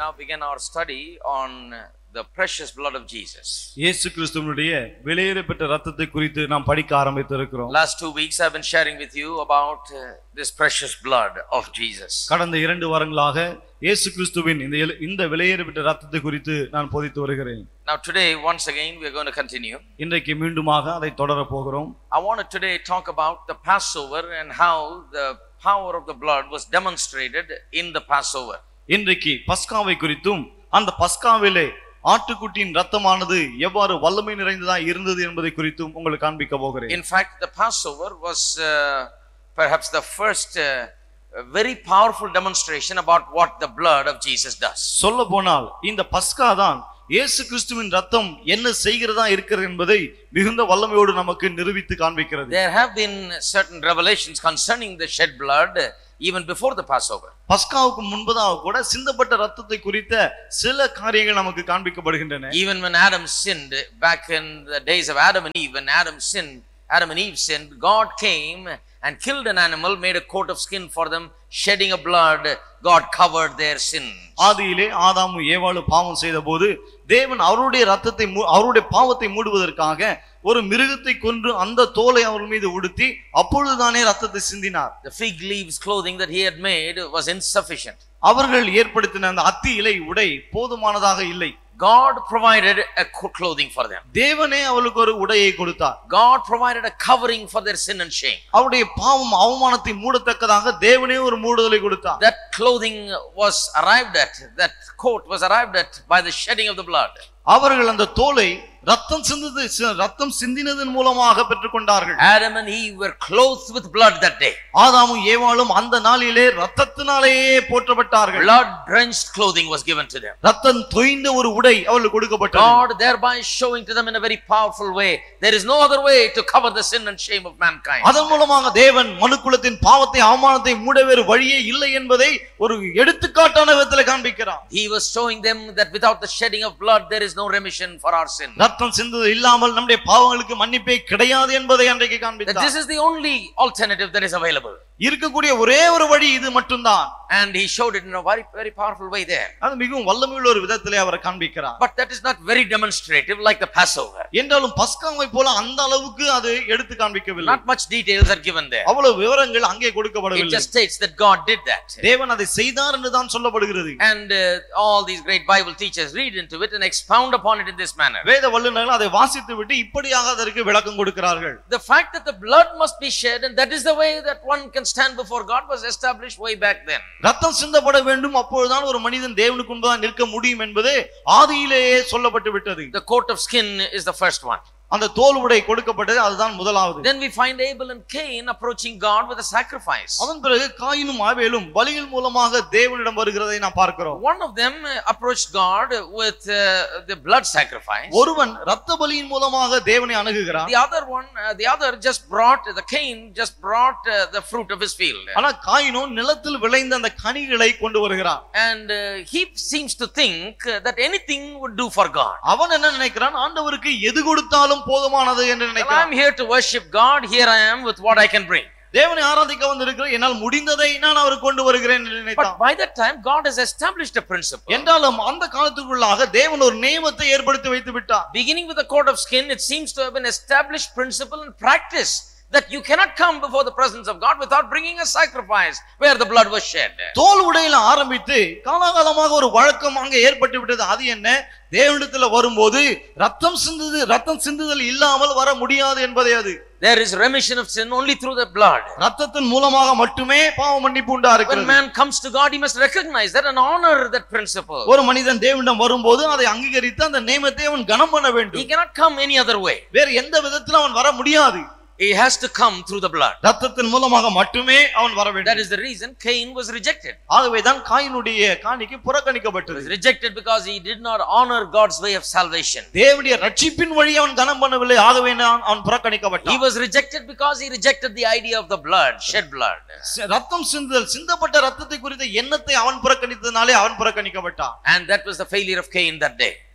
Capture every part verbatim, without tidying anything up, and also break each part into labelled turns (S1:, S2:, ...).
S1: now begin our study on the precious blood of Jesus.
S2: இயேசு கிறிஸ்துவினுடைய விலையேறப்பட்ட இரத்தத்தை குறித்து நாம் படிக்க ஆரம்பித்திருக்கிறோம்.
S1: Last two weeks I've been sharing with you about uh, this precious blood of Jesus.
S2: கடந்த இரண்டு வாரங்களாக இயேசு கிறிஸ்துவின் இந்த இந்த விலையேறப்பட்ட இரத்தத்தை குறித்து நான் போதித்து வருகிறேன்.
S1: Now today once again we are going to continue.
S2: இன்றைக்கு மீண்டுமாக அதை தொடர போகிறோம்.
S1: I want to today talk about the Passover and how the power of the blood was demonstrated in the Passover.
S2: இன்றைக்கு பஸ்காவை குறித்தும் அந்த பஸ்காவிலே ஆட்டுக்குட்டியின் இரத்தமானது எவ்வாறு வல்லமை நிறைந்ததா இருந்தது என்பதை குறித்தும் உங்களுக்கு காண்பிக்க போகிறேன்.
S1: In fact, the Passover was uh, perhaps the first uh, very powerful demonstration about what the blood of Jesus does.
S2: சொல்லப்போனால் இந்த பஸ்கா தான் இயேசு கிறிஸ்துவின் இரத்தம் என்ன செய்கிறதா இருக்கிறது என்பதை மிகுந்த வல்லமையோடு நமக்கு நிரூபித்து காண்பிக்கிறது.
S1: There have been certain revelations concerning the shed blood even before the Passover.
S2: பஸ்காவுக்கு முன்பதாக கூட சிந்தப்பட்ட இரத்தத்தை குறித்த சில காரியங்கள் நமக்கு காண்பிக்கப்படுகின்றன.
S1: Even when Adam sinned back in the days of Adam and Eve, when Adam sinned, Adam and Eve sinned, God came and killed an animal, made a coat of skin for them, shedding a blood, God covered their sins.
S2: ஆதியிலே ஆதாமும் ஏவாளும் பாவம் செய்தபோது தேவன் அவருடைய இரத்தத்தை அவருடைய பாவத்தை மூடுவதற்காக ஒரு மிருகத்தை கொன்று அந்த தோலை அவர்கள் மீது உடுத்தி அப்பொழுதுதானே இரத்தத்தை சிந்தினார்.
S1: The fig leaves clothing that he had made was insufficient.
S2: அவர்கள் ஏற்படுத்தின அந்த அத்தி இலை உடை போதுமானதாக இல்லை.
S1: God provided a clothing for them.
S2: தேவனே அவளுக்கு ஒரு உடையை கொடுத்தார்.
S1: God provided a covering for their sin and shame.
S2: அவருடைய பாவம் அவமானத்தை மூடத்தக்கதாக தேவனே ஒரு மூடுதலை கொடுத்தார்.
S1: That clothing was arrived at, that coat was arrived at by the shedding of the blood.
S2: அவர்கள் அந்த தோலை ரத்தம் சிந்தது ரத்தம் சிந்தினதன் மூலமாக பெற்றுக்கொண்டார்கள்.
S1: Adam and Eve were clothed with blood that day.
S2: ஆதாமும் ஏவாளும் அந்த நாளிலே ரத்தத்தினாலேயே போற்றப்பட்டார்கள்.
S1: Blood drenched clothing was given to them.
S2: ரத்தம் தோய்ந்த ஒரு உடை அவர்களுக்கு கொடுக்கப்பட்டது.
S1: God thereby showing to them in a very powerful way there is no other way to cover the sin and shame of mankind.
S2: அதன் மூலமாக தேவன் மனுக்குலத்தின் பாவத்தை அவமானத்தை மூட வேறு வழியே இல்லை என்பதை ஒரு எடுத்துக்காட்டான விதத்தில் காண்பிக்கிறார்.
S1: He was showing them that without the shedding of blood there is no remission for our sin.
S2: ரத்தம் சிந்துவது இல்லாமல் நம்முடைய பாவங்களுக்கு மன்னிப்பே கிடையாது என்பதை அன்றைக்கு காண்பித்தார்.
S1: This is the only alternative that is available.
S2: இருக்கக்கூடிய ஒரே ஒரு வழி இது மட்டும்தான்.
S1: And he showed it in a very very powerful way there.
S2: அது மிகவும் வல்லமையுள்ள ஒரு விதத்திலே அவர் காண்பிக்கிறார்.
S1: But that is not very demonstrative like the Passover.
S2: என்றாலும் பஸ்காவை போல அந்த அளவுக்கு அது எடுத்து காண்பிக்கவில்லை.
S1: Not much details are given there.
S2: அவ்வளவு விவரங்கள் அங்கே கொடுக்கப்படவில்லை.
S1: It just states that God did that.
S2: தேவன் அதை செய்தார் என்று தான் சொல்லப்படுகிறது.
S1: And uh, all these great Bible teachers read into it and expound upon it in this manner.
S2: வேத வல்லுநர்கள் அதை வாசித்துவிட்டு இப்படியாக அதற்கு விளக்கம் கொடுக்கிறார்கள்.
S1: The fact that the blood must be shed and that is the way that one can stand before God was established way back then.
S2: ரத்தம் சிந்தப்பட வேண்டும், அப்பொழுதுதான் ஒரு மனிதன் தேவனுக்கு முன்பாக நிற்க முடியும் என்பது ஆதியிலேயே சொல்லப்பட்டு விட்டது.
S1: The coat of skin is the first one.
S2: அந்த தோல் உடை கொடுக்கப்பட்டது, அதுதான் முதலாவது.
S1: Then we find Abel and Cain approaching God with a sacrifice.
S2: அதன் பிறகு காயினும் ஆபேலும் பலிகள் மூலமாக தேவனிடம் வருகிறதை நாம் பார்க்கிறோம்.
S1: One of them approached God with uh, the blood sacrifice.
S2: ஒருவன் இரத்த பலியின் மூலமாக தேவனை அணுகுகிறான்.
S1: The other one uh, the other just brought the Cain just brought uh, the fruit of his field.
S2: ஆனா காயினோ நிலத்தில் விளைந்த அந்த கனிகளை கொண்டு வருகிறான்.
S1: And uh, he seems to think uh, that anything would do for God.
S2: அவன் என்ன நினைக்கிறான்? ஆண்டவருக்கு எது கொடுத்தாலும் போதுமானது என்று நினைக்கிறான்.
S1: I am here to worship God, here I am with what I can bring.
S2: தேவனை ஆராதிக்க வந்திருக்கிறேன், என்னால் முடிந்ததை நான் அவருக்கு கொண்டு வருகிறேன் என்று நினைத்தான்.
S1: But by that time God has established a principle.
S2: என்றாலும் அந்த காலத்துக்குள்ளாக தேவன் ஒரு நியமத்தை ஏற்படுத்தி வைத்து விட்டார்.
S1: Beginning with the coat of skin, it seems to have been established principle and practice that you cannot come before the presence of God without bringing a sacrifice where the blood was shed.
S2: தோல் உடையில ஆரம்பித்து காலாகாலமாக ஒரு வழக்கம் அங்கே ஏற்பட்டு விட்டது. அது என்ன? தேவனிடத்துல வரும்போது ரத்தம் சிந்துது ரத்தம் சிந்துதல் இல்லாமல் வர முடியாது என்பதே அது.
S1: There is remission of sin only through the blood.
S2: ரத்தத்தின் மூலமாக மட்டுமே பாவ மன்னிப்பு உண்டாகிறது.
S1: When man comes to God, he must recognize that and honor that principle.
S2: ஒரு மனிதன் தேவனிடம் வரும்போது அதை அங்கீகரித்து அந்த நியமத்தை அவன் கனம் பண்ண வேண்டும்.
S1: He cannot come any other way.
S2: வேற எந்த விதத்திலும் அவன் வர முடியாது.
S1: He has to come through the blood.
S2: ரத்தத்தின் மூலமாக மட்டுமே அவன் வர வேண்டும்.
S1: That is the reason Cain was rejected.
S2: ஆகவே தான் காயினுடைய காணிக்கை புறக்கணிக்கப்பட்டது.
S1: He was rejected because he did not honor God's way of salvation.
S2: தேவனுடைய ரட்சிப்பின் வழியை அவன் கனம் பண்ணவில்லை, ஆகவே அவன் புறக்கணிக்கப்பட்டான்.
S1: He was rejected because he rejected the idea of the blood, shed blood.
S2: ரத்தம் சிந்துதல் சிந்தப்பட்ட ரத்தத்தை குறித்த எண்ணத்தை அவன் புறக்கணித்ததனாலே அவன் புறக்கணிக்கப்பட்டான்.
S1: And that was the failure of Cain that day.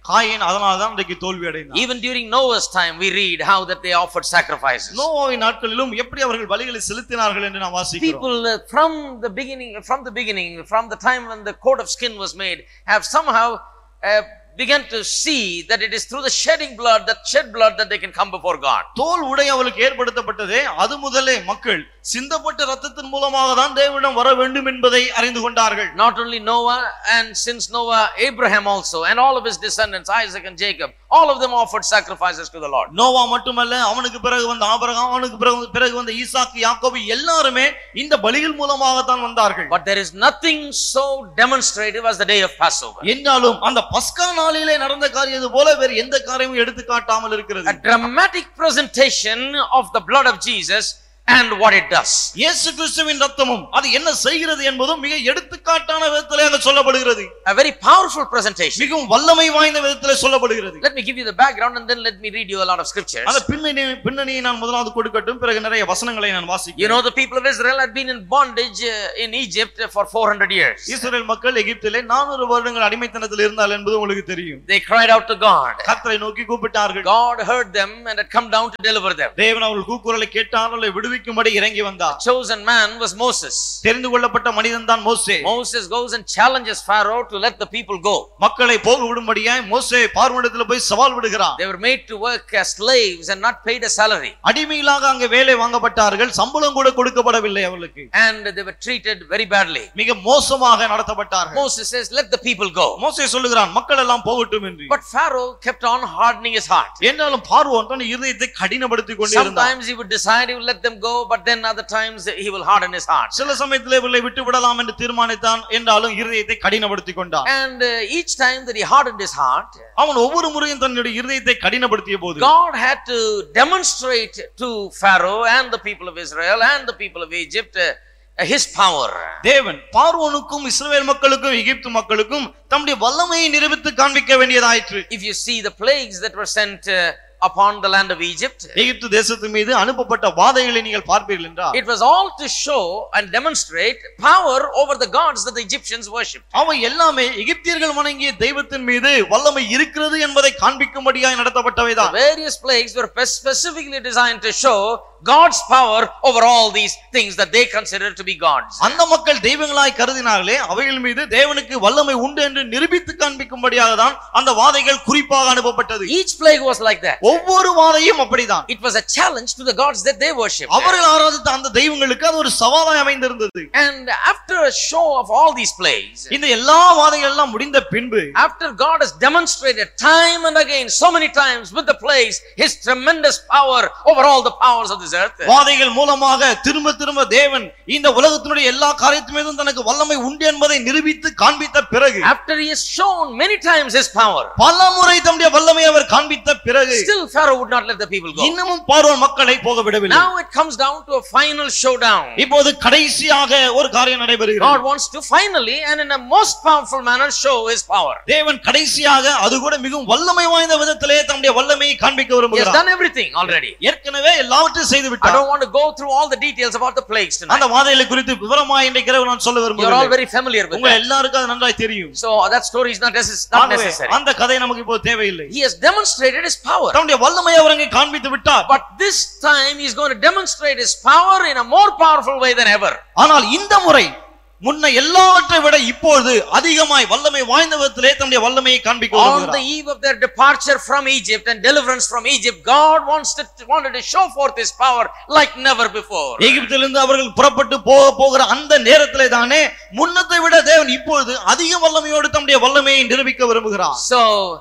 S2: Coin அதனால தான் இன்றைக்கு தோல்வி அடைந்தான்.
S1: Even during Noah's time we read how that they offered sacrifices.
S2: நோவாவின் நாட்களிலும் எப்படி அவர்கள் பலிகளை செலுத்தினார்கள் என்று நாம் வாசிக்கிறோம்.
S1: People uh, from the beginning from the beginning from the time when the coat of skin was made have somehow uh, began to see that it is through the shedding blood, that shed blood, that they can come before God.
S2: தோல் உடை அவளுக்கு ஏற்படுத்தப்பட்டதே அது முதலே மக்கள் சிந்தப்பட்ட இரத்தத்தின் மூலமாக தான் தேவனிடம் வர வேண்டும் என்பதை அறிந்து கொண்டார்கள்.
S1: Not only Noah, and since Noah, Abraham also, and all of his descendants, Isaac and Jacob, all of them offered sacrifices to the Lord.
S2: Noah மட்டுமல்ல, அவனுக்கு பிறகு வந்த ஆபிரகாம், அவனுக்கு பிறகு பிறகு வந்த ஈசாக்கு, யாக்கோபு எல்லாரும் இந்த பலிகள் மூலமாக தான் வந்தார்கள்.
S1: But there is nothing so demonstrative as the day of Passover.
S2: என்றாலும் அந்த பஸ்கா நாளிலே நடந்த காரியது போல வேறு எந்த காரியமும் எடுத்து காட்டாமல் இருக்கிறது.
S1: A dramatic presentation of the blood of Jesus and what it does.
S2: இயேசு கிறிஸ்துவின் இரத்தமும் அது என்ன செய்கிறது என்பதும் மிக எடுத்துக்காட்டான விதத்திலே அங்க சொல்லப்படுகிறது.
S1: A very powerful presentation.
S2: மிகவும் வல்லமை வாய்ந்த விதத்திலே சொல்லப்படுகிறது.
S1: Let me give you the background and then let me read you a lot of scriptures.
S2: அந்த பின்னணி பின்னணியை நான் முதலாவது கொடுக்கட்டும், பிறகு நிறைய வசனங்களை நான் வாசிக்கிறேன்.
S1: You know, the people of Israel had been in bondage in Egypt for four hundred years.
S2: இஸ்ரவேல் மக்கள் எகிப்திலே நானூறு வருடங்கள் அடிமைத்தனத்தில் இருந்தார்கள் என்பது உங்களுக்கு தெரியும்.
S1: They cried out to God.
S2: கர்த்தரை நோக்கி கூப்பிட்டார்கள்.
S1: God heard them and had come down to deliver them.
S2: தேவன் அவர்கள் கூக்குரலை கேட்டார், அவர்களை விடுவிக்கும்படி இறங்கி வந்தார்.
S1: The chosen man was Moses.
S2: தெரிந்து கொள்ளப்பட்ட மனிதன் தான் மோசே.
S1: Moses goes and challenges Pharaoh to let the people go.
S2: மக்களை போக விடும்படியாய் மோசே பார்வோனிடத்தில் போய் சவால் விடுகிறார்.
S1: They were made to work as slaves and not paid a salary.
S2: அடிமைகளாக அங்கே வேலை வாங்கப்பட்டார்கள், சம்பளம் கூட கொடுக்கப்படவில்லை அவர்களுக்கு.
S1: And they were treated very badly.
S2: மிக மோசமாக நடத்தப்பட்டார்கள்.
S1: Moses says, let the people go.
S2: மோசே சொல்லுகிறான், மக்கள் எல்லாம் போகட்டும் என்று.
S1: But Pharaoh kept on hardening his heart.
S2: என்றாலும் பார்வோன் தன் இதயத்தை கடினப்படுத்திக் கொண்டே இருந்தார்.
S1: Sometimes he would decide he would let them go, but then other times he will harden his heart.
S2: சில சமயத்திலே இவர்களை விட்டு விடலாம் என்று தீர்மானித்தான், என்றாலும் இதயத்தை கடினப்படுத்திக் கொண்டார்.
S1: And uh, each time that he hardened his heart,
S2: அவன் ஒவ்வொரு முறையும் தன்னுடைய இதயத்தை கடினப்படுத்திய போது
S1: God had to demonstrate to Pharaoh and the people of Israel and the people of Egypt uh, his power.
S2: தேவன் பார்வோனுக்கும் இஸ்ரவேல் மக்களுக்கும் எகிப்து மக்களுக்கும் தம்முடைய வல்லமையை நிரூபித்து காண்பிக்க வேண்டியதாயிற்று.
S1: If you see the plagues that were sent uh, upon the land of Egypt,
S2: எகிப்து தேசத்து மீது அனுப்பப்பட்ட வாதைகளை நீங்கள் பார்ப்பீர்கள் என்றால்,
S1: it was all to show and demonstrate power over the gods that the Egyptians worshipped.
S2: அவை எல்லாமே எகிப்தியர்கள் வணங்கிய தெய்வத்தின் மீது வல்லமை இருக்கிறது என்பதை காண்பிக்கும்படியாய் நடத்தப்பட்டவைதான்.
S1: Various plagues were specifically designed to show God's power over all these things that they consider to be gods.
S2: அந்த மக்கள் தெய்வங்களாய் கருதினார்களே, அவைகள் மீது தேவனுக்கு வல்லமை உண்டு என்று நிரூபித்து காண்பிக்கும்படியாக தான் அந்த வாதைகள் குறிப்பாக அனுப்பப்பட்டது.
S1: Each plague was like that.
S2: ஒவ்வொரு வாதையும் அப்படிதான்.
S1: It was a challenge to the gods that they worshipped.
S2: அவர்கள் ஆராதித்த அந்த தெய்வங்களுக்கு அது ஒரு சவாலாய் அமைந்திருந்தது.
S1: And after a show of all these plagues,
S2: இந்த எல்லா வாதைகள் எல்லாம் முடிந்த பின்பு,
S1: after God has demonstrated time and again so many times with the plagues his tremendous power over all the powers of this earth,
S2: வாதைகள் மூலமாக திரும்ப திரும்ப தேவன் இந்த உலகத்தினுடைய எல்லா காரியத்தின் மீதும் தனக்கு வல்லமை உண்டு என்பதை நிரூபித்து காண்பித்த பிறகு,
S1: after he has shown many times his power,
S2: பலமுறை தம்முடைய வல்லமையை அவர் காண்பித்த பிறகு,
S1: still Pharaoh would not let the people go.
S2: இன்னமும் பார்வோன் மக்களை போக விடவில்லை.
S1: Now it comes down to a final showdown.
S2: இப்போது கடைசியாக ஒரு காரியம் நடைபெறுகிறது.
S1: God wants to finally and in a most powerful manner show his power.
S2: தேவன் கடைசியாக அது கூட மிகவும் வல்லமை வாய்ந்த விதத்திலே தம்முடைய வல்லமையை காண்பிக்க
S1: He has
S2: விரும்புகிறார்.
S1: done everything already.
S2: ஏற்கனவே எல்லாவற்றையும் செய்து
S1: I
S2: விட்டார்.
S1: don't want to go through all the details about the plagues tonight.
S2: அந்த வாதைகளை குறித்து விவரமாய் இன்றைக்கு இரவு நான் சொல்ல
S1: You are all
S2: விரும்புகிறேன்.
S1: very familiar with
S2: உங்க
S1: that.
S2: எல்லாருக்கும் அது நன்றாய் தெரியும்.
S1: So that story is not necess- not
S2: ஆகவே
S1: necessary.
S2: அந்த கதை நமக்கு இப்போ தேவையில்லை.
S1: He has demonstrated his power.
S2: தம்முடைய வல்லமையை அவர் அங்கே காண்பித்து விட்டார்.
S1: But this time he is going to demonstrate his power in a more powerful way than ever.
S2: ஆனால் இந்த முறை முன்ன எல்லாவற்றை விட இப்பொழுது அதிகமாய் வல்லமை வாய்ந்த விதத்திலே தம்முடைய வல்லமையை காண்பிக்க
S1: On the
S2: விரும்புகிறார்.
S1: eve of their departure from Egypt and deliverance from Egypt, God wants to wanted to show forth his power like never before.
S2: எகிப்திலிருந்து அவர்கள் புறப்பட்டு போக போகிற அந்த நேரத்திலே தானே முன்னத்தை விட தேவன் இப்பொழுது அதிக வல்லமையோடு தம்முடைய வல்லமையை நிரூபிக்க விரும்புகிறார்.
S1: So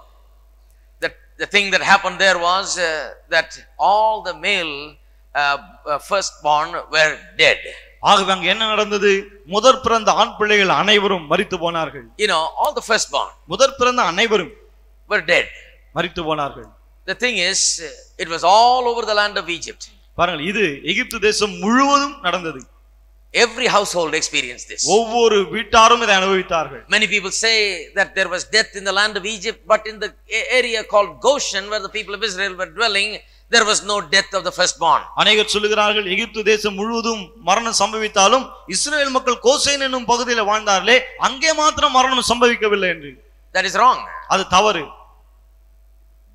S1: the the thing that happened there was uh, that all the male uh, uh, firstborn were dead.
S2: ஆகவே அங்க என்ன நடந்தது? முதற் பிறந்த ஆண் பிள்ளைகள் அனைவரும் மரித்து போனார்கள்.
S1: You know, all the firstborn
S2: முதற் பிறந்த அனைவரும்
S1: were dead.
S2: மரித்து போனார்கள்.
S1: The thing is, it was all over the land of Egypt.
S2: பாருங்கள், இது எகிப்து தேசம் முழுவதும் நடந்தது.
S1: Every household experienced this.
S2: ஒவ்வொரு வீட்டாரும் இதை அனுபவித்தார்கள்.
S1: Many people say that there was death in the land of Egypt, but in the area called Goshen, where the people of Israel were dwelling, there was no death of the firstborn.
S2: அநேகர் சொல்லுகிறார்கள், எகிப்து தேசம் முழுவதும் மரணம் சம்பவித்தாலும் இஸ்ரவேல் மக்கள் Goshen என்னும் பகுதியில் வாழ்ந்தார்களே, அங்கே மாத்திரம் மரணம் சம்பவிக்கவில்லை என்று.
S1: That is wrong.
S2: அது தவறு.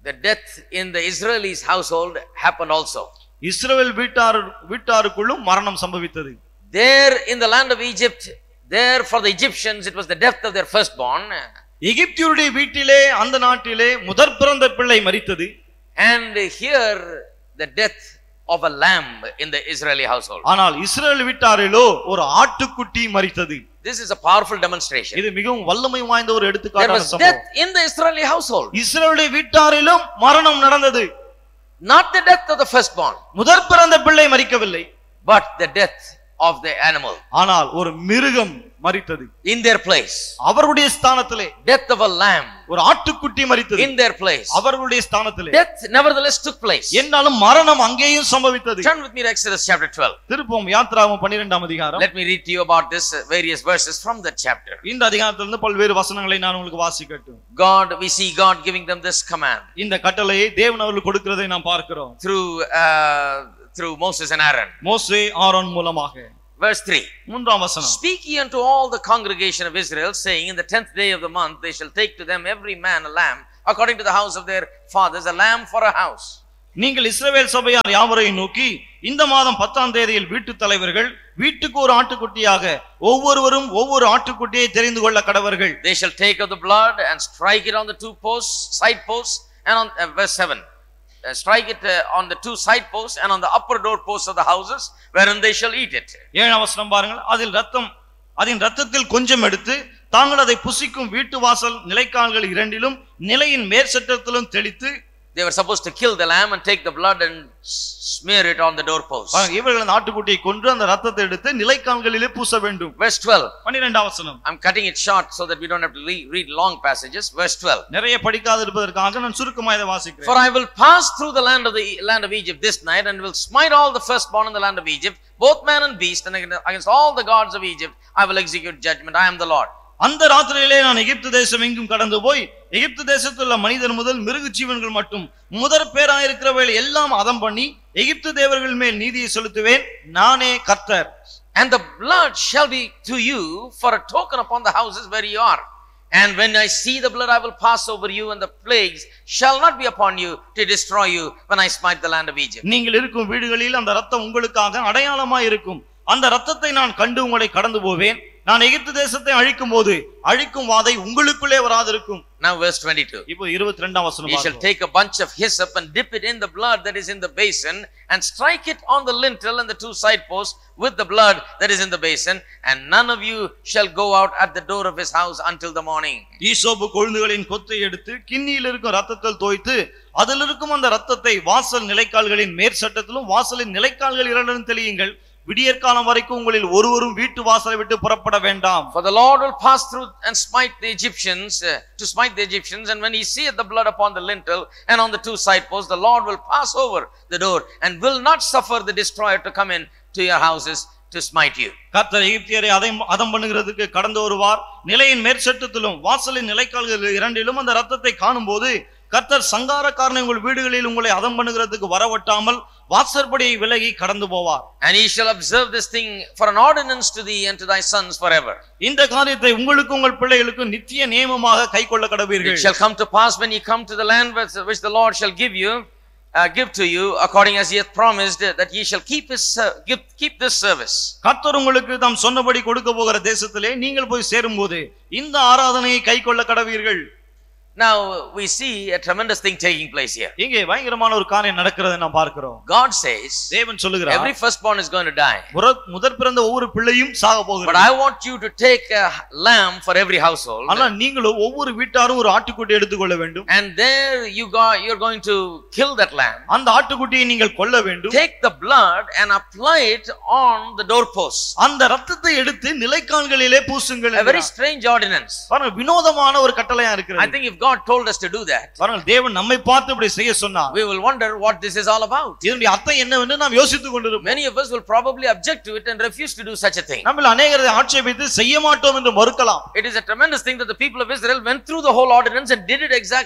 S1: the death in the Israelis household happened also.
S2: இஸ்ரவேல் வீட்டார் வீட்டாருக்குள்ளும் மரணம் சம்பவித்தது.
S1: There in the land of Egypt, there for the Egyptians it was the death of their firstborn.
S2: எகிப்தியருடைய வீட்டிலே அந்த நாட்டிலே முதற் பிறந்த பிள்ளை மரித்தது.
S1: And here the death of a lamb in the Israeli household.
S2: ஆனால் இஸ்ரவேல் வீட்டாரிலோ ஒரு ஆட்டுக்குட்டி மரித்தது.
S1: This is a powerful demonstration.
S2: இது மிகவும் வல்லமை வாய்ந்த ஒரு
S1: There
S2: எடுத்துக்காட்டான
S1: was
S2: சம்பவம்.
S1: death in the Israeli household.
S2: இஸ்ரவேலுடைய வீட்டாரிலும் மரணம் நடந்தது.
S1: Not the death of the firstborn,
S2: முதற் பிறந்த பிள்ளை மரிக்கவில்லை,
S1: but the death of the animal
S2: ஆனால் ஒரு மிருகம் மரித்தது.
S1: in their place.
S2: அவருடைய ஸ்தானத்திலே
S1: Death of a lamb
S2: ஒரு ஆட்டுக்குட்டி மரித்தது.
S1: in their place.
S2: அவர்களுடைய ஸ்தானத்திலே
S1: Death nevertheless took place.
S2: என்றாலும் மரணம் அங்கேயும் சம்பவித்தது.
S1: Turn with me to Exodus chapter twelve.
S2: திருப்போம் யாத்ராகமம் பன்னிரண்டாம் அதிகாரம்.
S1: Let me read to you about this uh, various verses from that chapter.
S2: இந்த அதிகாரத்திலிருந்து பல்வேறு வசனங்களை நான் உங்களுக்கு வாசிக்கட்டும்.
S1: God, we see God giving them this command
S2: இந்த கட்டளையை தேவன் அவர்களுக்கு கொடுக்கிறதை நாம் பார்க்கிறோம்.
S1: through uh, through Moses and Aaron.
S2: மோசே ஆரோன் மூலமாக.
S1: Verse three.
S2: மூன்றாம் வசனம்.
S1: Speak ye unto all the congregation of Israel, saying, in the tenth day of the month they shall take to them every man a lamb, according to the house of their fathers, a lamb for a house.
S2: நீங்கள் இஸ்ரவேல் சபையார் யாவரையும் நோக்கி, இந்த மாதம் பத்தாம் தேதியில் வீட்டு தலைவர்கள் வீட்டுக்கு ஒரு ஆட்டுக்குட்டியாக ஒவ்வொருவரும் ஒவ்வொரு ஆட்டுக்குட்டியை தெரிந்து கொள்ள கடவர்கள்.
S1: They shall take of the blood and strike it on the two posts, side posts, and on uh, verse seven. Uh, strike it uh, on the two side posts and on the upper door posts of the houses wherein they shall eat it.
S2: ஏழாம் வசனம் பாருங்கள். அதில் ரத்தம் அதின் ரத்தத்தில் கொஞ்சம் எடுத்து தாங்கள் அதை புசிக்கும் வீட்டு வாசல் நிலைக்கால்கள் இரண்டிலும் நிலையின் மேற்சட்டத்திலும் தெளித்து.
S1: They were supposed to kill the lamb and take the blood and smear it on the doorposts.
S2: இவர்கள் அந்த ஆட்டுக்குட்டியை கொன்று அந்த ரத்தத்தை எடுத்து நிலைக்கால்களிலே பூச வேண்டும்.
S1: Verse twelve.
S2: பன்னிரண்டாம் வசனம்.
S1: I'm cutting it short so that we don't have to read long passages. Verse twelve.
S2: நிறைய படிக்காத இருப்பதற்காக நான் சுருக்கமாக இதை வாசிக்கிறேன்.
S1: For I will pass through the land of the land of Egypt this night and will smite all the firstborn in the land of Egypt, both man and beast, and against all the gods of Egypt I will execute judgment. I am the Lord.
S2: அந்த ராத்திரியிலே நான் எகிப்து தேசம் எங்கும் கடந்து போய் எகிப்து தேசத்தில் உள்ள மனிதர் முதல் மிருக ஜீவன்கள் மட்டும் முதற் பேராயிருக்கிறவைகள் எல்லாம் அதம் பண்ணி எகிப்து தேவர்கள் மேல் நீதியை செலுத்துவேன், நானே கர்த்தர்.
S1: And the blood shall be to you for a token upon the houses where you are. And when I see the blood, I will pass over you, and the plagues shall not be upon you to destroy you when I smite the land of Egypt.
S2: நீங்கள் இருக்கும் வீடுகளில் அந்த ரத்தம் உங்களுக்காக அடையாளமாய் இருக்கும். அந்த ரத்தத்தை நான் கண்டு உங்களை கடந்து போவேன். நான் எகிப்து தேசத்தை அழிக்கும் போது அழிக்கும் வாதை உங்களுக்குள்ளே வராதிருக்கும்.
S1: Now verse twenty-two.
S2: இப்போ இருபத்தி இரண்டாம் வசனம்.
S1: He shall take a bunch of hyssop and dip it in the blood that is in the basin and strike it on the lintel and the two side posts with the blood that is in the basin, and none of you shall go out at the door of his house until the morning. ஈசோப்பு
S2: கொழுந்துகளின் கொத்தை எடுத்து கிண்ணியில் இருக்கும் ரத்தத்தில் தோய்த்து அதில் இருக்கும் அந்த ரத்தத்தை வாசல் நிலைக்கால்களின் மேற்சட்டத்திலும் வாசலின் நிலைக்கால்கள் இரண்டிலும் தெளியுங்கள். விடியற்காலம் வரைக்கும் உங்களில் ஒருவரும் வீட்டு வாசலை விட்டு புறப்பட வேண்டாம்.
S1: For the Lord will pass through and smite the Egyptians, uh, to smite the Egyptians, and when he seeth the blood upon the lintel and on the two side posts, the Lord will pass over the door and will not suffer the destroyer to come in to your houses to smite you.
S2: கர்த்தர் எகிப்தியரை அதம் பண்ணுகிறதுக்கு கடந்து வருவார். நிலையின் மேற்சட்டத்திலும் வாசலின் நிலைக்கால்கள் இரண்டிலும் அந்த ரத்தத்தை காணும்போது கர்த்தர் சங்காரக்காரனை உங்கள் வீடுகளில் உங்களை அதம் பண்ணுகிறதுக்கு வரவட்டாமல் வாசற்படியை விலகி கடந்து போவார்.
S1: And he shall observe this thing for an ordinance to thee and to thy sons forever.
S2: இந்த காரியத்தை உங்களுக்கு உங்கள் பிள்ளைகளுக்கு நித்திய நியமமாக கைக்கொள்ள கடவீர்கள்.
S1: It shall come to pass when ye come to the land which the Lord shall give you, uh, give to you according as he hath promised, that ye shall keep his uh, keep, keep this service.
S2: கர்த்தர் உங்களுக்கு தாம் சொன்னபடி கொடுக்க போகிற தேசத்திலே நீங்கள் போய் சேரும்போது இந்த ஆராதனையை கைக்கொள்ள கடவீர்கள்.
S1: Now we see a tremendous thing taking place here.
S2: இங்கே பயங்கரமான ஒரு காரியம் நடக்கிறதை நாம் பார்க்கிறோம்.
S1: God says,
S2: தேவன் சொல்லுகிறார்,
S1: every firstborn is going to die.
S2: முதற் பிறந்த ஒவ்வொரு பிள்ளையும் சாக போகிறது.
S1: But I want you to take a lamb for every household.
S2: ஆனா நீங்களும் ஒவ்வொரு வீட்டாரும் ஒரு ஆட்டுக்குட்டி எடுத்துக்கொள்ள வேண்டும்.
S1: And there you go, you're going to kill that lamb.
S2: அந்த ஆட்டுக்குட்டியை நீங்கள் கொல்ல வேண்டும்.
S1: Take the blood and apply it on the doorposts.
S2: அந்த ரத்தத்தை எடுத்து நிலைக்கால்களிலே பூசுங்கள்.
S1: A very strange ordinance.
S2: பாருங்க, வினோதமான ஒரு கட்டளையா இருக்கிறது.
S1: I think if God told us to do that,
S2: பாருங்க, தேவன் நம்மை பார்த்து இப்படி செய்ய சொன்னார்,
S1: we will wonder what this is all about.
S2: இதனுடைய அர்த்தம் என்னவென்று நாம் யோசித்துக் கொண்டிருப்போம்.
S1: Many of us will probably object to it and refuse to do such a thing.
S2: நம்மில் அநேகர் ஆட்சேபித்து செய்ய மாட்டோம் என்று மறுக்கலாம்.
S1: It is a tremendous thing that the people of Israel went through the whole ordinance and did it exactly as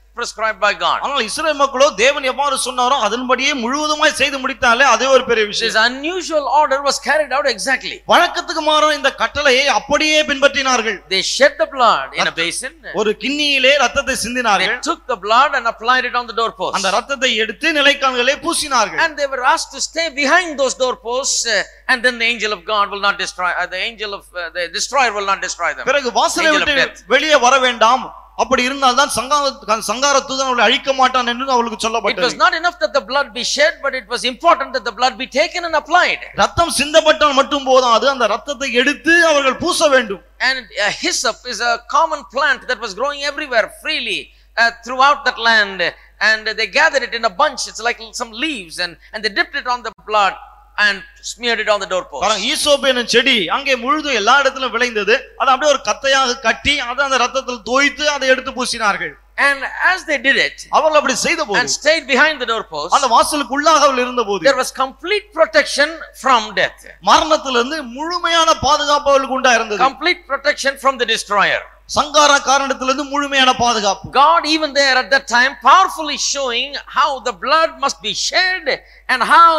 S1: prescribed by God.
S2: ஆனால் இஸ்ரவேல் மக்களோ தேவன் எவ்வாறு சொன்னாரோ அதன்படியே முழுவதுமாய் செய்து முடித்தாலே அதே ஒரு பெரிய
S1: This
S2: விஷயம்.
S1: unusual order was carried out exactly.
S2: வழக்கத்துக்கு மாறான இந்த கட்டளையை அப்படியே பின்பற்றினார்கள்.
S1: They shed the blood in a basin.
S2: ஒரு கிண்ணியிலே ரத்தத்தை
S1: They
S2: சிந்தினார்கள்.
S1: took the blood and applied it on the doorpost.
S2: அந்த ரத்தத்தை எடுத்து நிலைக்கால்களே பூசினார்கள்.
S1: And they were asked to stay behind those doorposts, uh, and then the angel of God will not destroy, uh, the angel of uh, the destroyer will not destroy them.
S2: பிறகு வாசலை
S1: Angel of
S2: விட்டு
S1: death.
S2: வெளியே வர வேண்டாம், அப்படி இருந்தால் தான் சங்கார சங்கார தூதன் அவளை அழிக்க மாட்டான் என்று அவளுக்கு
S1: It was
S2: சொல்லப்பட்டது.
S1: not enough that the blood be shed, but it was important that the blood be taken and applied.
S2: ரத்தம் சிந்தப்பட்டால் மட்டும் போதாது, அந்த ரத்தத்தை எடுத்து அவர்கள் பூச வேண்டும்.
S1: And uh, hyssop is a common plant that was growing everywhere freely uh, throughout that land, and they gathered it in a bunch. It's like some leaves, and and they dipped it on the blood and smeared it on the doorpost.
S2: பாருங்க, ஈசோப்பு என்னும் செடி அங்கே முழுதும் எல்லா இடத்திலும் விளைந்தது. அதை அப்படியே ஒரு கத்தையாக கட்டி அதை அந்த ரத்தத்தில் தோய்த்து அதை எடுத்து பூசினார்கள்.
S1: And as they did it
S2: அவர்கள் அப்படி செய்த போது
S1: and stayed behind the doorpost,
S2: அந்த வாசலுக்கு உள்ளாக அவள் இருந்த போது
S1: there was complete protection from death,
S2: மரணத்திலிருந்து முழுமையான பாதுகாப்பு அவளுக்கு உண்டா இருந்தது.
S1: complete protection from the destroyer.
S2: சங்கார காரணத்திலிருந்து முழுமையான பாதுகாப்பு.
S1: God even there at that time powerfully showing how the blood must be shed and how